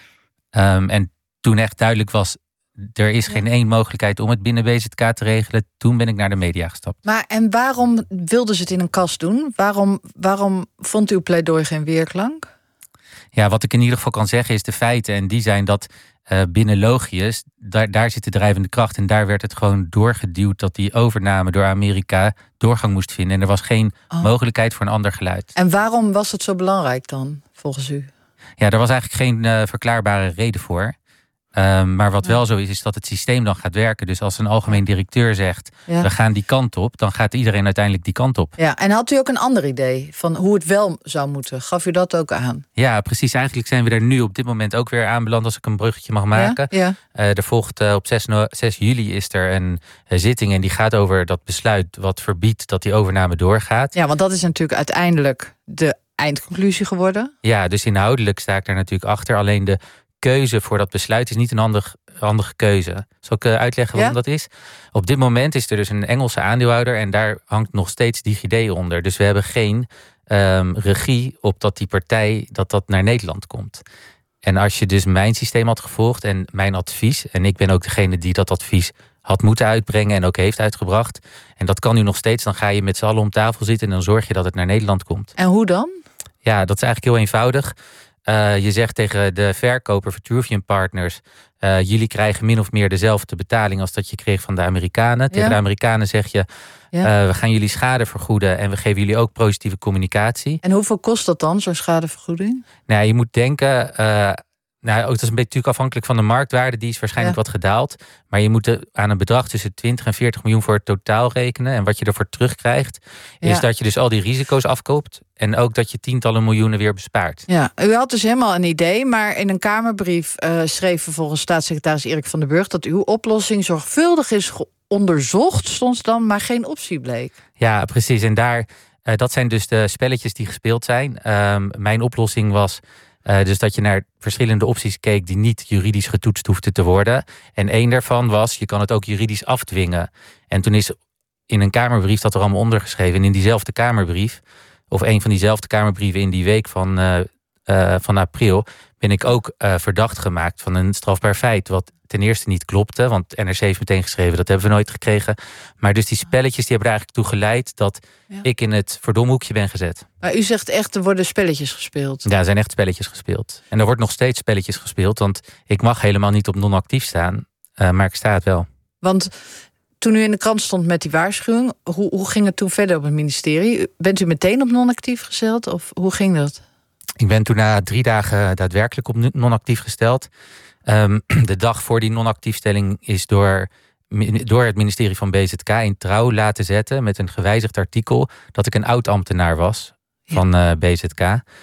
Um, en toen echt duidelijk was, er is geen één mogelijkheid om het binnen B Z K te regelen. Toen ben ik naar de media gestapt. Maar en waarom wilden ze het in een kast doen? Waarom, waarom vond uw pleidooi geen weerklank? Ja, wat ik in ieder geval kan zeggen is de feiten. En die zijn dat uh, binnen Logius, daar, daar zit de drijvende kracht. En daar werd het gewoon doorgeduwd dat die overname door Amerika doorgang moest vinden. En er was geen oh. mogelijkheid voor een ander geluid. En waarom was het zo belangrijk dan, volgens u? Ja, er was eigenlijk geen uh, verklaarbare reden voor. Um, maar wat ja. wel zo is, is dat het systeem dan gaat werken. Dus als een algemeen directeur zegt, ja. we gaan die kant op, dan gaat iedereen uiteindelijk die kant op. Ja, en had u ook een ander idee van hoe het wel zou moeten? Gaf u dat ook aan? Ja, precies. Eigenlijk zijn we er nu op dit moment ook weer aanbeland, als ik een bruggetje mag maken. Ja? Ja. Uh, er volgt uh, op zes juli is er een uh, zitting en die gaat over dat besluit wat verbiedt dat die overname doorgaat. Ja, want dat is natuurlijk uiteindelijk de eindconclusie geworden. Ja, dus inhoudelijk sta ik daar natuurlijk achter. Alleen de keuze voor dat besluit is niet een handig, handige keuze. Zal ik uh, uitleggen waarom ja? dat is? Op dit moment is er dus een Engelse aandeelhouder en daar hangt nog steeds DigiD onder. Dus we hebben geen um, regie op dat die partij dat dat naar Nederland komt. En als je dus mijn systeem had gevolgd en mijn advies, en ik ben ook degene die dat advies had moeten uitbrengen en ook heeft uitgebracht, en dat kan nu nog steeds, dan ga je met z'n allen om tafel zitten en dan zorg je dat het naar Nederland komt. En hoe dan? Ja, dat is eigenlijk heel eenvoudig. Uh, je zegt tegen de verkoper, Vitruvian Partners, uh, jullie krijgen min of meer dezelfde betaling als dat je kreeg van de Amerikanen. Ja. Tegen de Amerikanen zeg je, ja. uh, we gaan jullie schade vergoeden en we geven jullie ook positieve communicatie. En hoeveel kost dat dan, zo'n schadevergoeding? Nou, je moet denken, uh, nou, dat is een beetje natuurlijk afhankelijk van de marktwaarde, die is waarschijnlijk ja. wat gedaald. Maar je moet aan een bedrag tussen twintig en veertig miljoen voor het totaal rekenen. En wat je ervoor terugkrijgt, is ja. dat je dus al die risico's afkoopt. En ook dat je tientallen miljoenen weer bespaart. Ja, u had dus helemaal een idee, maar in een Kamerbrief uh, schreef vervolgens staatssecretaris Erik van den Burg dat uw oplossing zorgvuldig is onderzocht, stond dan, maar geen optie bleek. Ja, precies. En daar, uh, dat zijn dus de spelletjes die gespeeld zijn. Um, mijn oplossing was Uh, dus dat je naar verschillende opties keek die niet juridisch getoetst hoefden te worden. En één daarvan was, je kan het ook juridisch afdwingen. En toen is in een Kamerbrief dat er allemaal ondergeschreven. En in diezelfde Kamerbrief, of een van diezelfde Kamerbrieven in die week van, uh, uh, van april, ben ik ook uh, verdacht gemaakt van een strafbaar feit. Wat ten eerste niet klopte, want N R C heeft meteen geschreven, dat hebben we nooit gekregen. Maar dus die spelletjes die hebben er eigenlijk toe geleid dat ja. ik in het verdomhoekje ben gezet. Maar u zegt echt, er worden spelletjes gespeeld. Ja, er zijn echt spelletjes gespeeld. En er wordt nog steeds spelletjes gespeeld, want ik mag helemaal niet op non-actief staan. Uh, maar ik sta het wel. Want toen u in de krant stond met die waarschuwing, hoe, hoe ging het toen verder op het ministerie? Bent u meteen op non-actief gesteld of hoe ging dat? Ik ben toen na drie dagen daadwerkelijk op non-actief gesteld. Um, de dag voor die non-actiefstelling is door, door het ministerie van B Z K in Trouw laten zetten met een gewijzigd artikel dat ik een oud-ambtenaar was van uh, B Z K.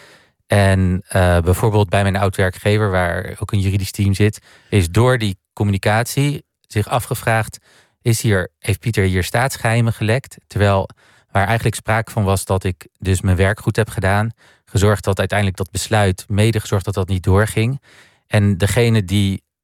En uh, bijvoorbeeld bij mijn oud-werkgever, waar ook een juridisch team zit, is door die communicatie zich afgevraagd, is hier, heeft Pieter hier staatsgeheimen gelekt? Terwijl waar eigenlijk sprake van was dat ik dus mijn werk goed heb gedaan, gezorgd dat uiteindelijk dat besluit, mede gezorgd dat dat niet doorging. En degene die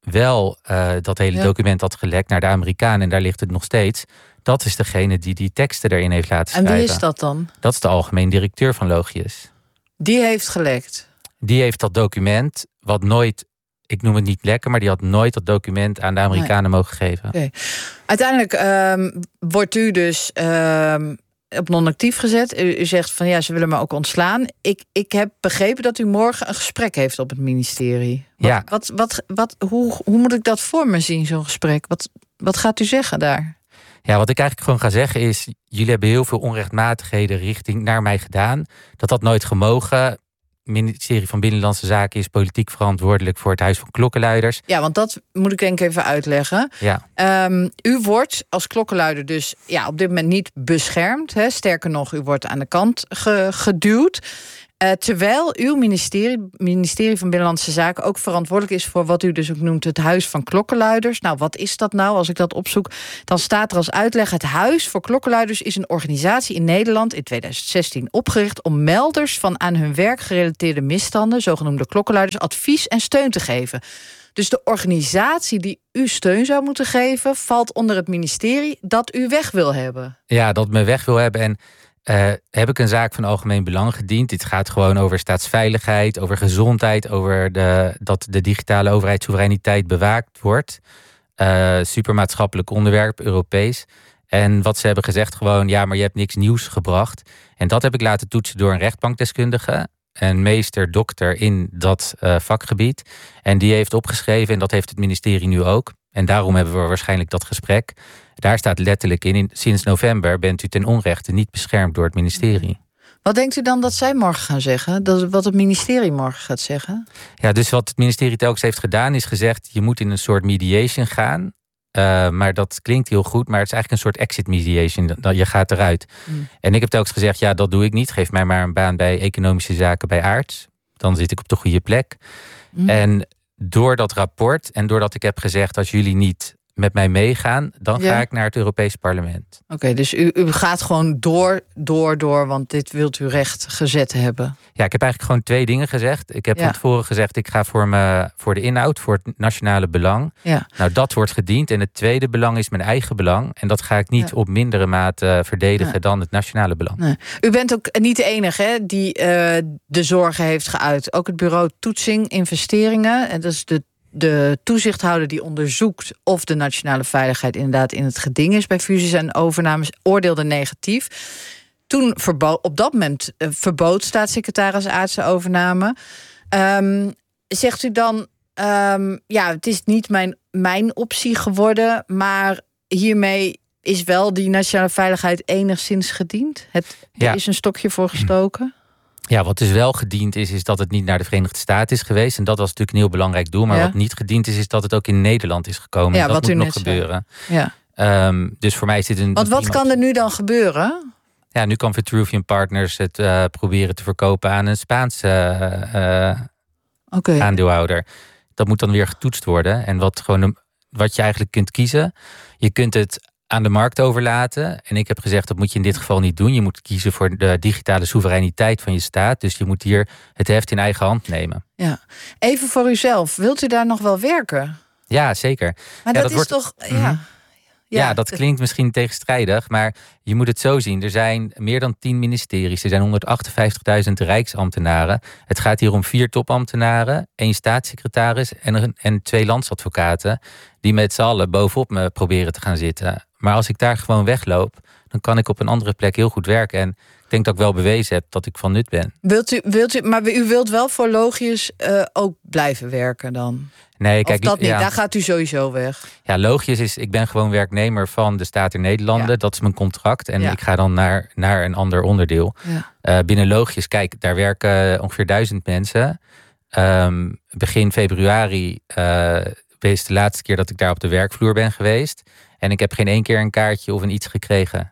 wel uh, dat hele ja. document had gelekt naar de Amerikanen... en daar ligt het nog steeds... dat is degene die die teksten erin heeft laten schrijven. En wie is dat dan? Dat is de algemeen directeur van Logius. Die heeft gelekt? Die heeft dat document, wat nooit... ik noem het niet lekker, maar die had nooit dat document aan de Amerikanen nee. mogen geven. Okay. Uiteindelijk um, wordt u dus... Um, op non-actief gezet. U, u zegt van ja, ze willen me ook ontslaan. Ik, ik heb begrepen dat u morgen een gesprek heeft op het ministerie. Wat, ja. Wat, wat, wat, hoe, hoe moet ik dat voor me zien, zo'n gesprek? Wat, wat gaat u zeggen daar? Ja, wat ik eigenlijk gewoon ga zeggen is... jullie hebben heel veel onrechtmatigheden richting naar mij gedaan. Dat had nooit gemogen. Het ministerie van Binnenlandse Zaken is politiek verantwoordelijk voor het Huis van Klokkenluiders. Ja, want dat moet ik denk ik even uitleggen. Ja. Um, u wordt als klokkenluider dus ja, op dit moment niet beschermd. Hè? Sterker nog, u wordt aan de kant ge- geduwd. Uh, terwijl uw ministerie, ministerie van Binnenlandse Zaken ook verantwoordelijk is voor wat u dus ook noemt het Huis van Klokkenluiders. Nou, wat is dat nou? Als ik dat opzoek, dan staat er als uitleg: het Huis voor Klokkenluiders is een organisatie in Nederland in tweeduizend zestien opgericht om melders van aan hun werk gerelateerde misstanden, zogenoemde klokkenluiders, advies en steun te geven. Dus de organisatie die u steun zou moeten geven, valt onder het ministerie dat u weg wil hebben. Ja, dat me weg wil hebben. En Uh, heb ik een zaak van algemeen belang gediend. Dit gaat gewoon over staatsveiligheid, over gezondheid, over de, dat de digitale overheidssoevereiniteit bewaakt wordt. Uh, supermaatschappelijk onderwerp, Europees. En wat ze hebben gezegd gewoon, ja, maar je hebt niks nieuws gebracht. En dat heb ik laten toetsen door een rechtbankdeskundige, een meester, dokter in dat uh, vakgebied. En die heeft opgeschreven, en dat heeft het ministerie nu ook. En daarom hebben we waarschijnlijk dat gesprek. Daar staat letterlijk in, in, sinds november bent u ten onrechte niet beschermd door het ministerie. Wat denkt u dan dat zij morgen gaan zeggen? Dat, wat het ministerie morgen gaat zeggen? Ja, dus wat het ministerie telkens heeft gedaan is gezegd, je moet in een soort mediation gaan. Uh, maar dat klinkt heel goed, maar het is eigenlijk een soort exit mediation. Dat, je gaat eruit. Mm. En ik heb telkens gezegd, ja, dat doe ik niet. Geef mij maar een baan bij economische zaken bij Aarts. Dan zit ik op de goede plek. Mm. En door dat rapport en doordat ik heb gezegd, als jullie niet met mij meegaan, dan ja. ga ik naar het Europees Parlement. Oké, okay, dus u, u gaat gewoon door, door, door, want dit wilt u recht gezet hebben. Ja, ik heb eigenlijk gewoon twee dingen gezegd. Ik heb ja. van tevoren gezegd, ik ga voor, me, voor de inhoud, voor het nationale belang. Ja. Nou, dat wordt gediend. En het tweede belang is mijn eigen belang. En dat ga ik niet ja. op mindere mate verdedigen ja. dan het nationale belang. Nee. U bent ook niet de enige hè, die uh, de zorgen heeft geuit. Ook het bureau Toetsing Investeringen, en dat is de De toezichthouder die onderzoekt of de nationale veiligheid inderdaad in het geding is bij fusies en overnames, oordeelde negatief. Toen verbo- op dat moment uh, verbood staatssecretaris Aarts de overname. Um, zegt u dan, um, ja, het is niet mijn, mijn optie geworden, maar hiermee is wel die nationale veiligheid enigszins gediend? Het, ja. Er is een stokje voor gestoken? Ja, wat dus wel gediend is, is dat het niet naar de Verenigde Staten is geweest. En dat was natuurlijk een heel belangrijk doel. Maar ja. wat niet gediend is, is dat het ook in Nederland is gekomen. Ja, dat wat moet u nog net gebeuren. Ja. Um, dus voor mij is dit een... Want wat kan er nu dan gebeuren? Ja, nu kan Vitruvian Partners het uh, proberen te verkopen aan een Spaanse uh, okay. aandeelhouder. Dat moet dan weer getoetst worden. En wat, gewoon, wat je eigenlijk kunt kiezen, je kunt het aan de markt overlaten. En ik heb gezegd, dat moet je in dit geval niet doen. Je moet kiezen voor de digitale soevereiniteit van je staat. Dus je moet hier het heft in eigen hand nemen. Ja. Even voor uzelf, wilt u daar nog wel werken? Ja, zeker. Maar ja, dat, dat is wordt... toch... Ja. Mm-hmm. Ja, ja, dat klinkt misschien tegenstrijdig, maar je moet het zo zien. Er zijn meer dan tien ministeries, er zijn honderdachtenvijftigduizend rijksambtenaren. Het gaat hier om vier topambtenaren, één staatssecretaris en, en twee landsadvocaten, die met z'n allen bovenop me proberen te gaan zitten. Maar als ik daar gewoon wegloop, dan kan ik op een andere plek heel goed werken. En ik denk dat ik wel bewezen heb dat ik van nut ben. Wilt u, wilt u, maar u wilt wel voor Logius uh, ook blijven werken dan? Nee, kijk, of dat niet, ja. daar gaat u sowieso weg. Ja, Logius is, ik ben gewoon werknemer van de Staat Nederlanden. Ja. Dat is mijn contract. En ja. ik ga dan naar, naar een ander onderdeel. Ja. Uh, binnen Logius, kijk, daar werken ongeveer duizend mensen. Um, begin februari uh, is de laatste keer dat ik daar op de werkvloer ben geweest. En ik heb geen één keer een kaartje of een iets gekregen.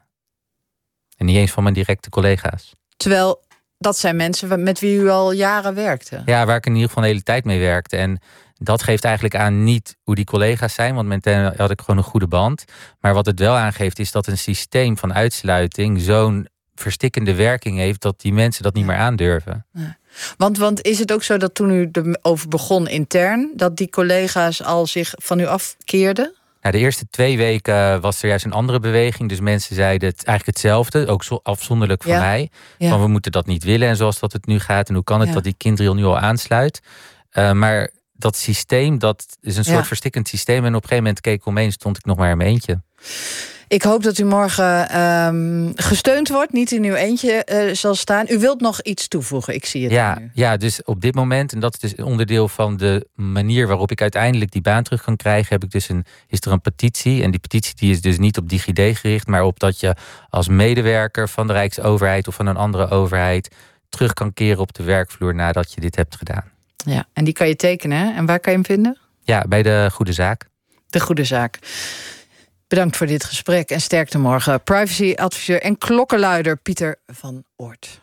En niet eens van mijn directe collega's. Terwijl, dat zijn mensen met wie u al jaren werkte. Ja, waar ik in ieder geval de hele tijd mee werkte. En dat geeft eigenlijk aan niet hoe die collega's zijn, want met hen had ik gewoon een goede band. Maar wat het wel aangeeft is dat een systeem van uitsluiting zo'n verstikkende werking heeft dat die mensen dat niet meer aandurven. Ja. Want, want is het ook zo dat toen u erover begon intern, dat die collega's al zich van u afkeerden? Nou, de eerste twee weken was er juist een andere beweging. Dus mensen zeiden het eigenlijk hetzelfde, ook zo afzonderlijk van ja. mij. Ja. Van we moeten dat niet willen en zoals dat het nu gaat. En hoe kan het ja. dat die kinderdrill nu al aansluit? Uh, maar dat systeem, dat is een soort ja. verstikkend systeem. En op een gegeven moment keek ik omheen, stond ik nog maar in mijn eentje. Ik hoop dat u morgen um, gesteund wordt, niet in uw eentje uh, zal staan. U wilt nog iets toevoegen, ik zie het ja, nu. Ja, dus op dit moment, en dat is dus onderdeel van de manier waarop ik uiteindelijk die baan terug kan krijgen, heb ik dus een, is er een petitie. En die petitie die is dus niet op DigiD gericht, maar op dat je als medewerker van de Rijksoverheid of van een andere overheid terug kan keren op de werkvloer nadat je dit hebt gedaan. Ja, en die kan je tekenen, hè? En waar kan je hem vinden? Ja, bij de Goede Zaak. De Goede Zaak. Bedankt voor dit gesprek en sterkte morgen. Privacy-adviseur en klokkenluider Pieter van Oort.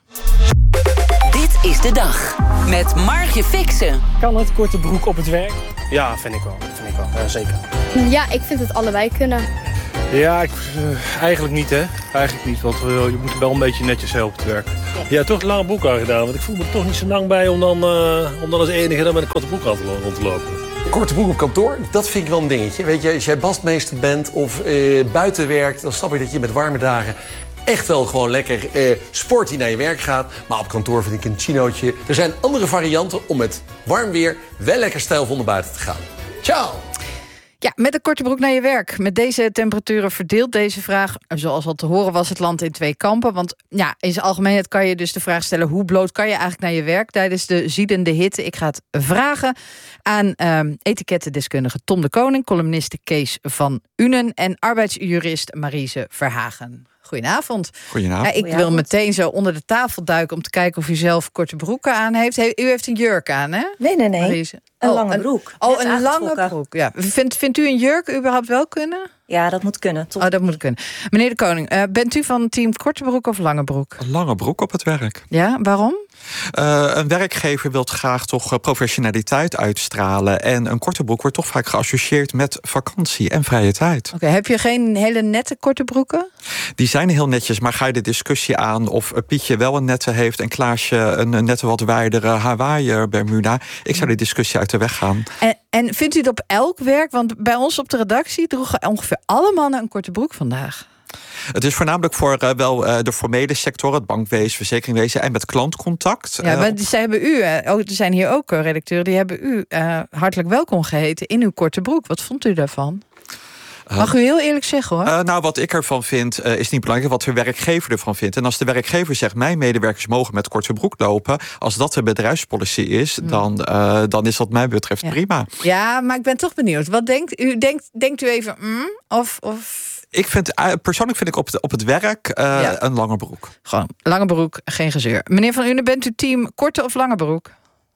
Dit is de dag met Margje Fixen. Kan het korte broek op het werk? Ja, vind ik wel. Vind ik wel. Ja, zeker. Ja, ik vind het allebei kunnen. Ja, ik, uh, eigenlijk niet, hè. Eigenlijk niet, want uh, je moet er wel een beetje netjes zijn op het werk. Ja, ja toch een lange broek aangedaan, want ik voel me er toch niet zo lang bij om dan, uh, om dan als enige dan met een korte broek aan te, rond te lopen. Korte broek op kantoor, dat vind ik wel een dingetje. Weet je, als jij badmeester bent of uh, buiten werkt, dan snap ik dat je met warme dagen echt wel gewoon lekker uh, sporty naar je werk gaat. Maar op kantoor vind ik een chinootje. Er zijn andere varianten om met warm weer wel lekker stijlvol naar buiten te gaan. Ciao! Ja, met een korte broek naar je werk. Met deze temperaturen verdeelt deze vraag, zoals al te horen was, het land in twee kampen. Want ja, in zijn algemeenheid kan je dus de vraag stellen, hoe bloot kan je eigenlijk naar je werk tijdens de ziedende hitte? Ik ga het vragen aan um, etikettendeskundige Tom de Koning, columniste Kees van Unen en arbeidsjurist Marise Verhagen. Goedenavond. Goedenavond. Ja, ik wil meteen zo onder de tafel duiken om te kijken of u zelf korte broeken aan heeft. U heeft een jurk aan, hè? Nee, nee, nee. Marise. Een oh, lange een, broek. Oh, een lange broek. Ja. Vindt, vindt u een jurk überhaupt wel kunnen? Ja, dat moet kunnen. Tot... Oh, dat moet kunnen. Meneer de Koning, uh, bent u van team korte broek of lange broek? Een lange broek op het werk. Ja, waarom? Uh, een werkgever wil graag toch professionaliteit uitstralen. En een korte broek wordt toch vaak geassocieerd met vakantie en vrije tijd. Oké, okay, heb je geen hele nette korte broeken? Die zijn heel netjes, maar ga je de discussie aan of Pietje wel een nette heeft en Klaasje een, een nette wat wijdere Hawaii Bermuda. Ik zou die discussie uit de weg gaan. En, en vindt u het op elk werk? Want bij ons op de redactie droegen ongeveer alle mannen een korte broek vandaag. Het is voornamelijk voor uh, wel uh, de formele sector, het bankwezen, verzekeringwezen en met klantcontact. Ja, maar zij hebben u, uh, oh, er zijn hier ook uh, redacteuren, die hebben u uh, hartelijk welkom geheten in uw korte broek. Wat vond u daarvan? Mag u heel eerlijk zeggen, hoor. Uh, nou, wat ik ervan vind, uh, is niet belangrijk wat de werkgever ervan vindt. En als de werkgever zegt, mijn medewerkers mogen met korte broek lopen, als dat de bedrijfspolicy is, mm. dan, uh, dan is dat mij betreft ja. prima. Ja, maar ik ben toch benieuwd. Wat denkt u? Denkt, denkt u even, mm, of... of... Ik vind, persoonlijk vind ik op, de, op het werk uh, ja. een lange broek. Gewoon, lange broek, geen gezeur. Meneer Van Unen, bent u team korte of lange broek?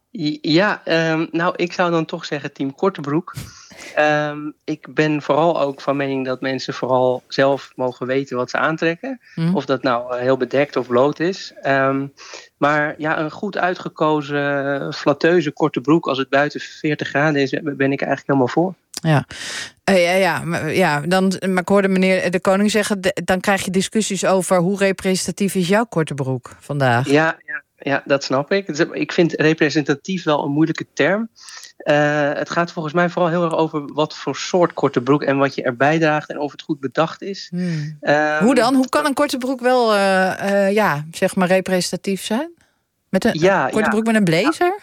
Ja, um, nou, ik zou dan toch zeggen team korte broek. Um, ik ben vooral ook van mening dat mensen vooral zelf mogen weten wat ze aantrekken. Mm. Of dat nou uh, heel bedekt of bloot is. Um, maar ja, een goed uitgekozen, flatteuze korte broek, als het buiten veertig graden is, ben ik eigenlijk helemaal voor. Ja, uh, ja, ja, maar, ja dan, maar ik hoorde meneer de Koning zeggen, de, dan krijg je discussies over hoe representatief is jouw korte broek vandaag. Ja, ja, ja, dat snap ik. Ik vind representatief wel een moeilijke term. Uh, het gaat volgens mij vooral heel erg over wat voor soort korte broek en wat je erbij draagt en of het goed bedacht is. Hmm. Um, Hoe dan? Hoe kan een korte broek wel, uh, uh, ja, zeg maar representatief zijn? Met een, ja, een korte ja. broek met een blazer?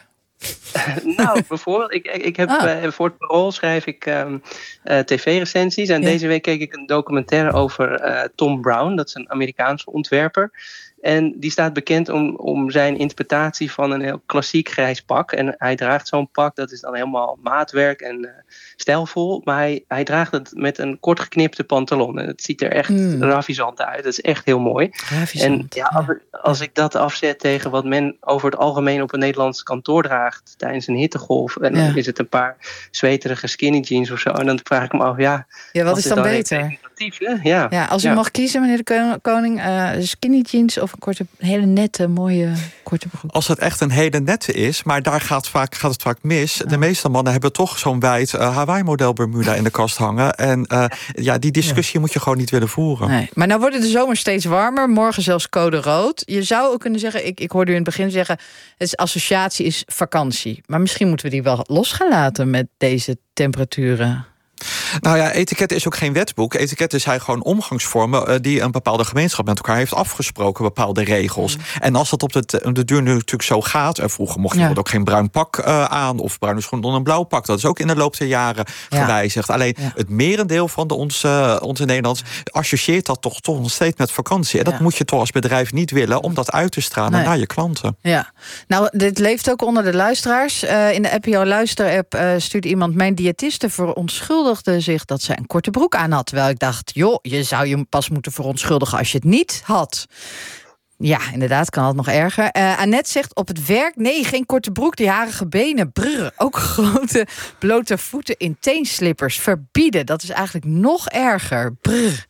Nou, bijvoorbeeld, ik, ik heb ah. uh, voor het Parool schrijf ik um, uh, tv-recensies. En ja. deze week keek ik een documentaire over uh, Tom Brown. Dat is een Amerikaanse ontwerper. En die staat bekend om, om zijn interpretatie van een heel klassiek grijs pak. En hij draagt zo'n pak, dat is dan helemaal maatwerk en uh, stijlvol. Maar hij, hij draagt het met een kort geknipte pantalon. En het ziet er echt mm. ravissant uit. Dat is echt heel mooi. Ravissant. En ja, als, als ik dat afzet tegen wat men over het algemeen op een Nederlands kantoor draagt tijdens een hittegolf. En dan ja. is het een paar zweterige skinny jeans of zo. En dan vraag ik me af, ja... Ja, wat is dan, dan beter? Ja. Ja, als u ja. mag kiezen, meneer de Koning, uh, skinny jeans of een korte, hele nette, mooie korte broek? Als het echt een hele nette is, maar daar gaat, vaak, gaat het vaak mis. De meeste mannen hebben toch zo'n wijd uh, Hawaii-model Bermuda in de kast hangen. En uh, ja, die discussie ja. moet je gewoon niet willen voeren. Nee. Maar nou wordt de zomer steeds warmer. Morgen zelfs code rood. Je zou ook kunnen zeggen, ik, ik hoorde u in het begin zeggen, het is associatie is vakantie. Maar misschien moeten we die wel los gaan laten met deze temperaturen. Nou ja, etiket is ook geen wetboek. Etiket zijn gewoon omgangsvormen uh, die een bepaalde gemeenschap met elkaar heeft afgesproken, bepaalde regels. Mm. En als dat op de, de duur nu natuurlijk zo gaat, en vroeger mocht je ja. ook geen bruin pak uh, aan of bruine schoenen onder een blauw pak. Dat is ook in de loop der jaren ja. gewijzigd. Alleen ja. het merendeel van de onze, onze Nederlanders associeert dat toch, toch nog steeds met vakantie. En dat ja. moet je toch als bedrijf niet willen om dat uit te stralen nee. naar je klanten. Ja, nou, dit leeft ook onder de luisteraars. Uh, in de N P O Luister-app uh, stuurt iemand: mijn diëtiste verontschuldigde zich dat zij een korte broek aan had. Terwijl ik dacht, joh, je zou je pas moeten verontschuldigen als je het niet had. Ja, inderdaad, kan het nog erger. Uh, Annette zegt op het werk, nee, geen korte broek, die harige benen, brrr. Ook grote blote voeten in teenslippers verbieden. Dat is eigenlijk nog erger. Brrr.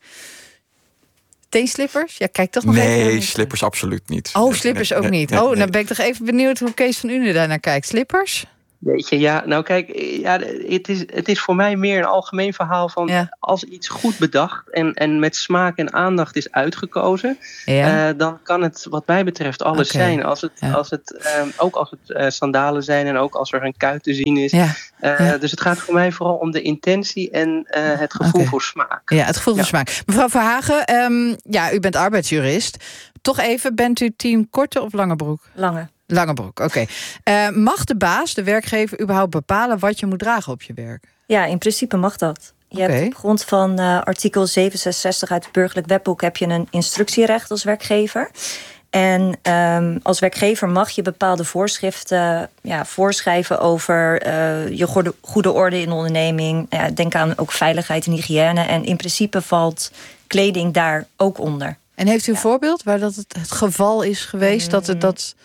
Teenslippers? Ja, kijk toch nog nee, even. Nee, slippers absoluut niet. Oh, slippers nee, ook nee, niet. Nee, oh, nee. Dan ben ik toch even benieuwd hoe Kees van Une daar naar kijkt. Slippers? Weet je, ja, nou kijk, ja, het, is, het is voor mij meer een algemeen verhaal van ja. als iets goed bedacht en, en met smaak en aandacht is uitgekozen, ja. uh, dan kan het wat mij betreft alles okay. zijn. Als het, ja. als het, uh, ook als het uh, sandalen zijn en ook als er een kuit te zien is. Ja. Uh, ja. Dus het gaat voor mij vooral om de intentie en uh, het gevoel okay. voor smaak. Ja, het gevoel ja. voor smaak. Mevrouw Verhagen, um, ja, u bent arbeidsjurist. Toch even, bent u team korte of lange broek? Lange. Lange broek, oké. Okay. Uh, mag de baas, de werkgever, überhaupt bepalen wat je moet dragen op je werk? Ja, in principe mag dat. Je okay. hebt op grond van uh, artikel zevenhonderdzesenzestig uit het Burgerlijk Wetboek heb je een instructierecht als werkgever. En um, als werkgever mag je bepaalde voorschriften ja, voorschrijven over uh, je goede, goede orde in de onderneming. Ja, denk aan ook veiligheid en hygiëne. En in principe valt kleding daar ook onder. En heeft u een ja. voorbeeld waar dat het, het geval is geweest? Mm. dat het dat...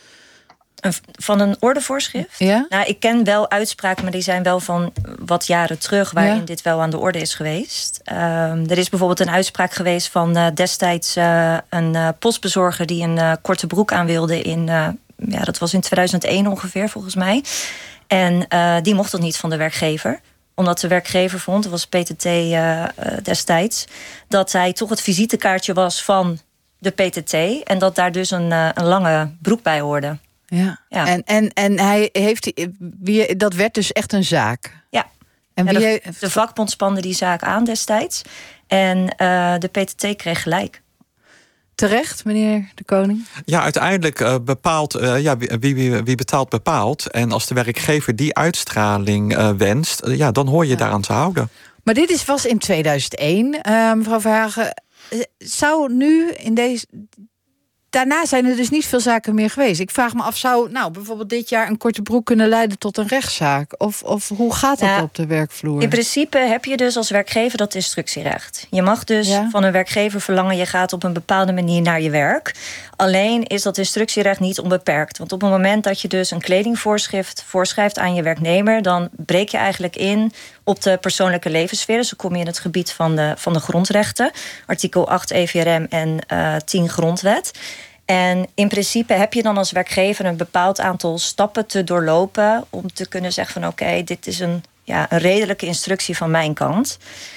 Van een ordevoorschrift? Ja? Nou, ik ken wel uitspraken, maar die zijn wel van wat jaren terug, waarin ja. dit wel aan de orde is geweest. Um, er is bijvoorbeeld een uitspraak geweest van uh, destijds uh, een uh, postbezorger die een uh, korte broek aan wilde in, uh, ja, dat was in tweeduizend één ongeveer volgens mij. En uh, die mocht dat niet van de werkgever. Omdat de werkgever vond, dat was P T T uh, uh, destijds, dat hij toch het visitekaartje was van de P T T en dat daar dus een, uh, een lange broek bij hoorde. Ja. ja. En, en, en hij heeft, wie, dat werd dus echt een zaak. Ja. En wie ja, de, heeft... de vakbond spande die zaak aan destijds. En uh, de P T T kreeg gelijk. Terecht, meneer de Koning? Ja, uiteindelijk uh, bepaalt, uh, ja, wie, wie, wie betaalt bepaalt. En als de werkgever die uitstraling uh, wenst, uh, ja, dan hoor je ja. daaraan te houden. Maar dit is, was in tweeduizend één, uh, mevrouw Verhagen. Zou nu in deze... Daarna zijn er dus niet veel zaken meer geweest. Ik vraag me af, zou nou bijvoorbeeld dit jaar een korte broek kunnen leiden tot een rechtszaak? Of, of hoe gaat dat ja, op de werkvloer? In principe heb je dus als werkgever dat instructierecht. Je mag dus ja? van een werkgever verlangen, je gaat op een bepaalde manier naar je werk. Alleen is dat instructierecht niet onbeperkt. Want op het moment dat je dus een kledingvoorschrift voorschrijft aan je werknemer, dan breek je eigenlijk in op de persoonlijke levenssfeer. Dus dan kom je in het gebied van de, van de grondrechten. Artikel acht E V R M en uh, tien Grondwet. En in principe heb je dan als werkgever een bepaald aantal stappen te doorlopen om te kunnen zeggen van oké, okay, dit is een, ja, een redelijke instructie van mijn kant.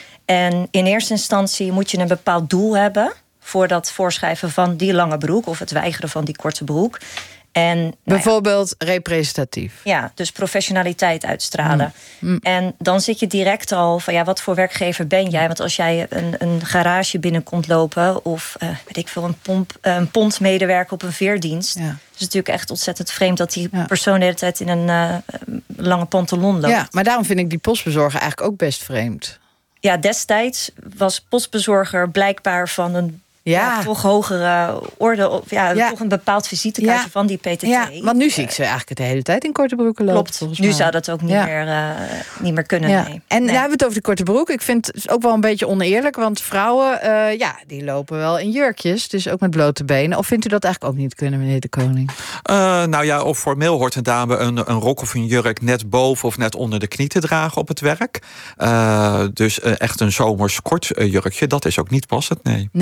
En in eerste instantie moet je een bepaald doel hebben voor dat voorschrijven van die lange broek of het weigeren van die korte broek. En, nou bijvoorbeeld ja, representatief. Ja, dus professionaliteit uitstralen. Mm. Mm. En dan zit je direct al van ja, wat voor werkgever ben jij? Want als jij een, een garage binnenkomt lopen of uh, weet ik veel, een, pomp, een pondmedewerker op een veerdienst. Ja. Het is natuurlijk echt ontzettend vreemd dat die ja. persoon de hele tijd in een uh, lange pantalon loopt. Ja, maar daarom vind ik die postbezorger eigenlijk ook best vreemd. Ja, destijds was postbezorger blijkbaar van een Ja. ja, toch hogere orde, ja, ja. toch een bepaald visitekaartje ja. van die P T T. Ja, want nu zie ik ze eigenlijk de hele tijd in korte broeken lopen. Klopt, nu mij. zou dat ook niet, ja. meer, uh, niet meer kunnen. Ja. Nee. En nee. dan hebben we het over de korte broek. Ik vind het ook wel een beetje oneerlijk, want vrouwen, uh, ja, die lopen wel in jurkjes, dus ook met blote benen. Of vindt u dat eigenlijk ook niet kunnen, meneer de Koning? Uh, nou ja, of formeel hoort een dame een, een rok of een jurk net boven of net onder de knie te dragen op het werk. Uh, dus uh, echt een zomers kort uh, jurkje, dat is ook niet passend, nee. Nee,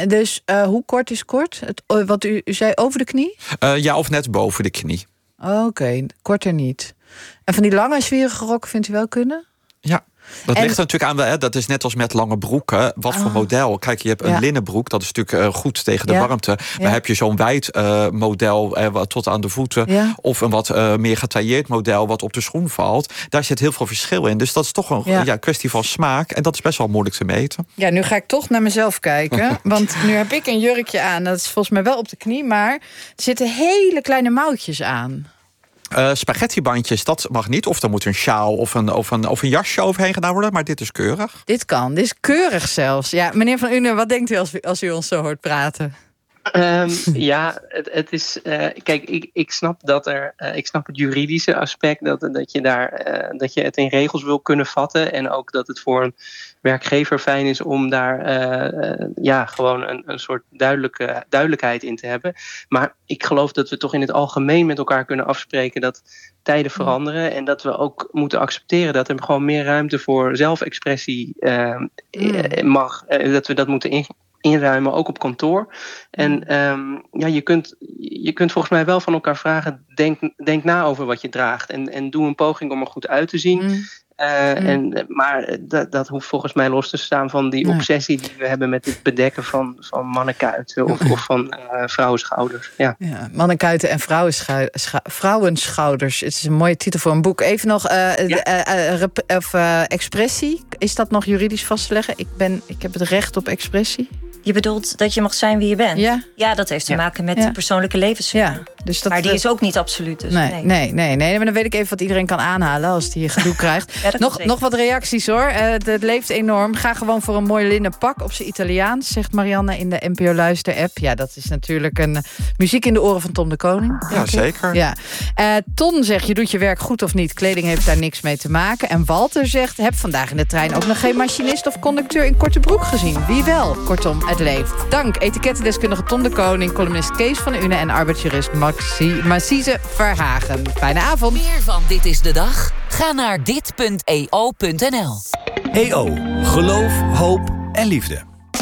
dus uh, hoe kort is kort? Het, uh, wat u, u zei over de knie? Uh, ja, of net boven de knie. Oké, okay, korter niet. En van die lange, zwierige rokken vindt u wel kunnen? Ja. Dat en... ligt er natuurlijk aan, hè, dat is net als met lange broeken. Wat oh. voor model? Kijk, je hebt een ja. linnenbroek, dat is natuurlijk uh, goed tegen de ja. warmte. Maar ja. heb je zo'n wijd uh, model uh, tot aan de voeten... Ja. of een wat uh, meer getailleerd model wat op de schoen valt... daar zit heel veel verschil in. Dus dat is toch een ja. Ja, kwestie van smaak. En dat is best wel moeilijk te meten. Ja, nu ga ik toch naar mezelf kijken. Want nu heb ik een jurkje aan. Dat is volgens mij wel op de knie, maar er zitten hele kleine mouwtjes aan. Uh, spaghettibandjes, dat mag niet. Of er moet een sjaal of een, of, een, of een jasje overheen gedaan worden. Maar dit is keurig. Dit kan, dit is keurig zelfs. Ja, meneer Van Une, wat denkt u als u, als u ons zo hoort praten? Um, ja, het, het is. Uh, kijk, ik, ik snap dat er. Uh, ik snap het juridische aspect. Dat, dat, je daar, uh, dat je het in regels wil kunnen vatten. En ook dat het voor een werkgever fijn is om daar uh, uh, ja, gewoon een, een soort duidelijke, duidelijkheid in te hebben. Maar ik geloof dat we toch in het algemeen met elkaar kunnen afspreken dat tijden veranderen. En dat we ook moeten accepteren dat er gewoon meer ruimte voor zelfexpressie uh, mm. mag. Uh, dat we dat moeten in, inruimen, ook op kantoor. En um, ja, je kunt, je kunt volgens mij wel van elkaar vragen, denk, denk na over wat je draagt. En, en doe een poging om er goed uit te zien. Mm. Uh, mm. en, maar dat, dat hoeft volgens mij los te staan van die obsessie die we hebben met het bedekken van, van mannenkuiten of, of van uh, vrouwenschouders. Ja. Ja, mannenkuiten en vrouwenschou- scha- vrouwenschouders. Het is een mooie titel voor een boek. Even nog uh, ja. uh, uh, rep- of, uh, expressie. Is dat nog juridisch vast te leggen? Ik, ben, ik heb het recht op expressie. Je bedoelt dat je mag zijn wie je bent? Ja, ja dat heeft te ja. maken met ja. de persoonlijke levenssfeer. Ja, dus dat, maar die is ook niet absoluut. Dus nee, nee. Nee, nee, nee. Maar dan weet ik even wat iedereen kan aanhalen als die gedoe krijgt. Ja, nog, nog wat reacties hoor. Uh, het, het leeft enorm. Ga gewoon voor een mooi linnen pak op zijn Italiaans, zegt Marianne in de N P O Luister-app. Ja, dat is natuurlijk een uh, muziek in de oren van Tom de Koning. Ja, zeker. Ja. Uh, Ton zegt, je doet je werk goed of niet. Kleding heeft daar niks mee te maken. En Walter zegt, heb vandaag in de trein ook nog geen machinist of conducteur in korte broek gezien. Wie wel? Kortom, het leeft. Dank etikettendeskundige Tom de Koning, columnist Kees van Une en arbeidsjurist Maxi, Massize Verhagen. Fijne avond. Meer van Dit is de Dag? Ga naar dit punt e o punt n l. E O. Geloof, hoop en liefde.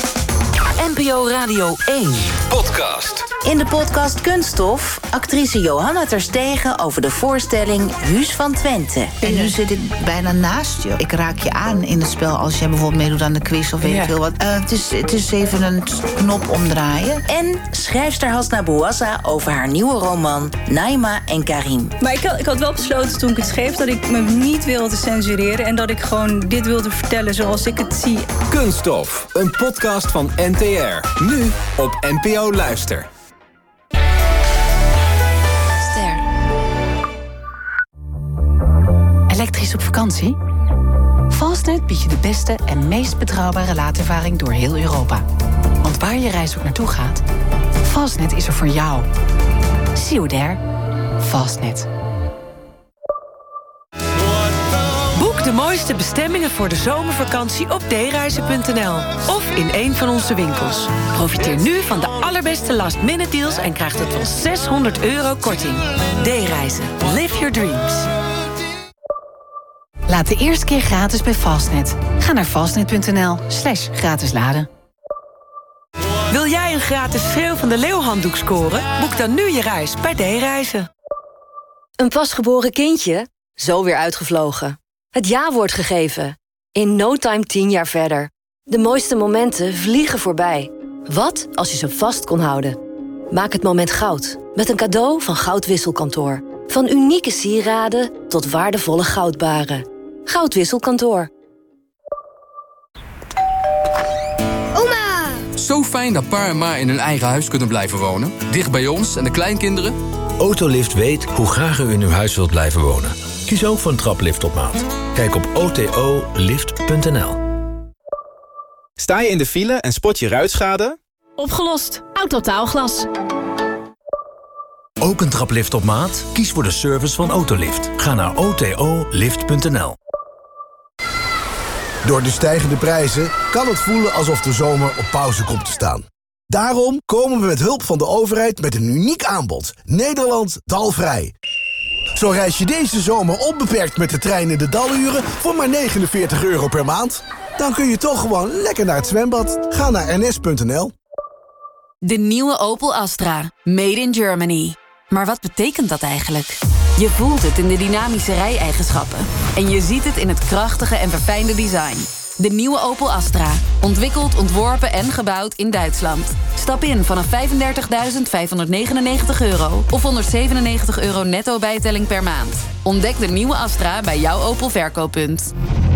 N P O Radio één. Podcast. In de podcast Kunststof, actrice Johanna Terstegen over de voorstelling Huus van Twente. En nu zit ik bijna naast je. Ik raak je aan in het spel als jij bijvoorbeeld meedoet aan de quiz of weet ik ja. veel wat. Uh, het, is, het is even een knop omdraaien. En schrijfster Hasna Bouassa over haar nieuwe roman Naima en Karim. Maar ik had, ik had wel besloten toen ik het schreef dat ik me niet wilde censureren en dat ik gewoon dit wilde vertellen zoals ik het zie. Kunststof, een podcast van N T R. Nu op N P O Luister. Ster. Elektrisch op vakantie? Fastnet biedt je de beste en meest betrouwbare laadervaring door heel Europa. Want waar je reis ook naartoe gaat, Fastnet is er voor jou. See you there. Fastnet. Boek de mooiste bestemmingen voor de zomervakantie op d reizen punt n l of in een van onze winkels. Profiteer nu van de allerbeste last-minute deals en krijg tot wel zeshonderd euro korting. D-reizen. Live your dreams. Laat de eerste keer gratis bij Fastnet. Ga naar fastnet punt n l slash gratis laden. Wil jij een gratis Schreeuw van de Leeuw handdoek scoren? Boek dan nu je reis bij D-reizen. Een pasgeboren kindje? Zo weer uitgevlogen. Het ja-woord gegeven. In no time tien jaar verder. De mooiste momenten vliegen voorbij. Wat als je ze vast kon houden? Maak het moment goud. Met een cadeau van Goudwisselkantoor. Van unieke sieraden tot waardevolle goudbaren. Goudwisselkantoor. Oma! Zo fijn dat pa en ma in hun eigen huis kunnen blijven wonen. Dicht bij ons en de kleinkinderen. Autolift weet hoe graag u in uw huis wilt blijven wonen. Kies ook voor een traplift op maat. Kijk op o t o lift punt n l. Sta je in de file en spot je ruitschade? Opgelost. Autotaalglas. Ook een traplift op maat? Kies voor de service van Autolift. Ga naar o t o lift punt n l. Door de stijgende prijzen kan het voelen alsof de zomer op pauze komt te staan. Daarom komen we met hulp van de overheid met een uniek aanbod. Nederland dalvrij. Zo reis je deze zomer onbeperkt met de trein in de daluren voor maar negenenveertig euro per maand. Dan kun je toch gewoon lekker naar het zwembad. Ga naar n s punt n l. De nieuwe Opel Astra. Made in Germany. Maar wat betekent dat eigenlijk? Je voelt het in de dynamische rijeigenschappen. En je ziet het in het krachtige en verfijnde design. De nieuwe Opel Astra. Ontwikkeld, ontworpen en gebouwd in Duitsland. Stap in vanaf vijfendertigduizend vijfhonderdnegenennegentig euro... of honderdzevenennegentig euro netto bijtelling per maand. Ontdek de nieuwe Astra bij jouw Opel verkooppunt.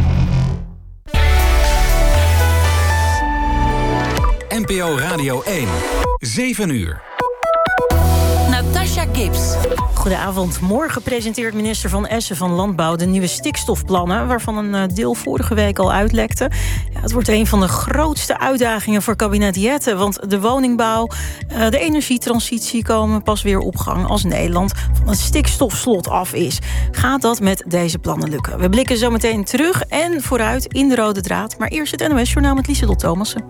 N P O Radio één. zeven uur. Natasha Gibbs. Goedenavond. Morgen presenteert minister Van Essen van Landbouw de nieuwe stikstofplannen, waarvan een deel vorige week al uitlekte. Ja, het wordt een van de grootste uitdagingen voor kabinet Jette, want de woningbouw, de energietransitie komen pas weer op gang als Nederland van het stikstofslot af is. Gaat dat met deze plannen lukken? We blikken zo meteen terug en vooruit in de rode draad. Maar eerst het N O S-journaal met Lieselot Thomassen.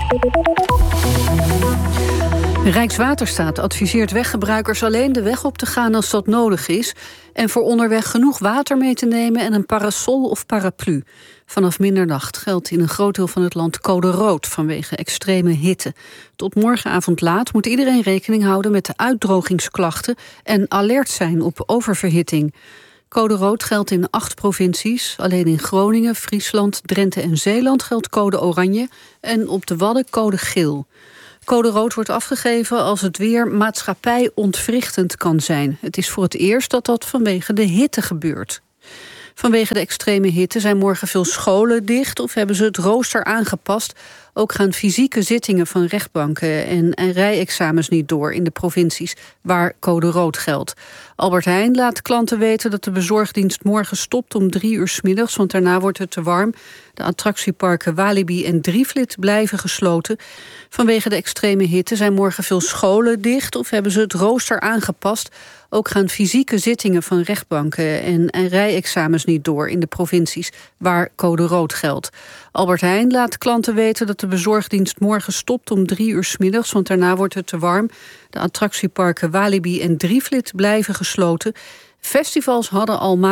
Rijkswaterstaat adviseert weggebruikers alleen de weg op te gaan als dat nodig is en voor onderweg genoeg water mee te nemen en een parasol of paraplu. Vanaf middernacht geldt in een groot deel van het land code rood vanwege extreme hitte. Tot morgenavond laat moet iedereen rekening houden met de uitdrogingsklachten en alert zijn op oververhitting. Code rood geldt in acht provincies. Alleen in Groningen, Friesland, Drenthe en Zeeland geldt code oranje en op de Wadden code geel. Code rood wordt afgegeven als het weer maatschappijontwrichtend kan zijn. Het is voor het eerst dat dat vanwege de hitte gebeurt. Vanwege de extreme hitte zijn morgen veel scholen dicht of hebben ze het rooster aangepast. Ook gaan fysieke zittingen van rechtbanken en, en rijexamens niet door in de provincies waar code rood geldt. Albert Heijn laat klanten weten dat de bezorgdienst morgen stopt om drie uur 's middags, want daarna wordt het te warm. De attractieparken Walibi en Drievlit blijven gesloten. Vanwege de extreme hitte zijn morgen veel scholen dicht of hebben ze het rooster aangepast. Ook gaan fysieke zittingen van rechtbanken en, en rijexamens niet door in de provincies waar code rood geldt. Albert Heijn laat klanten weten dat de bezorgdienst morgen stopt om drie uur 's middags, want daarna wordt het te warm. De attractieparken Walibi en Drievlit blijven gesloten. Festivals hadden al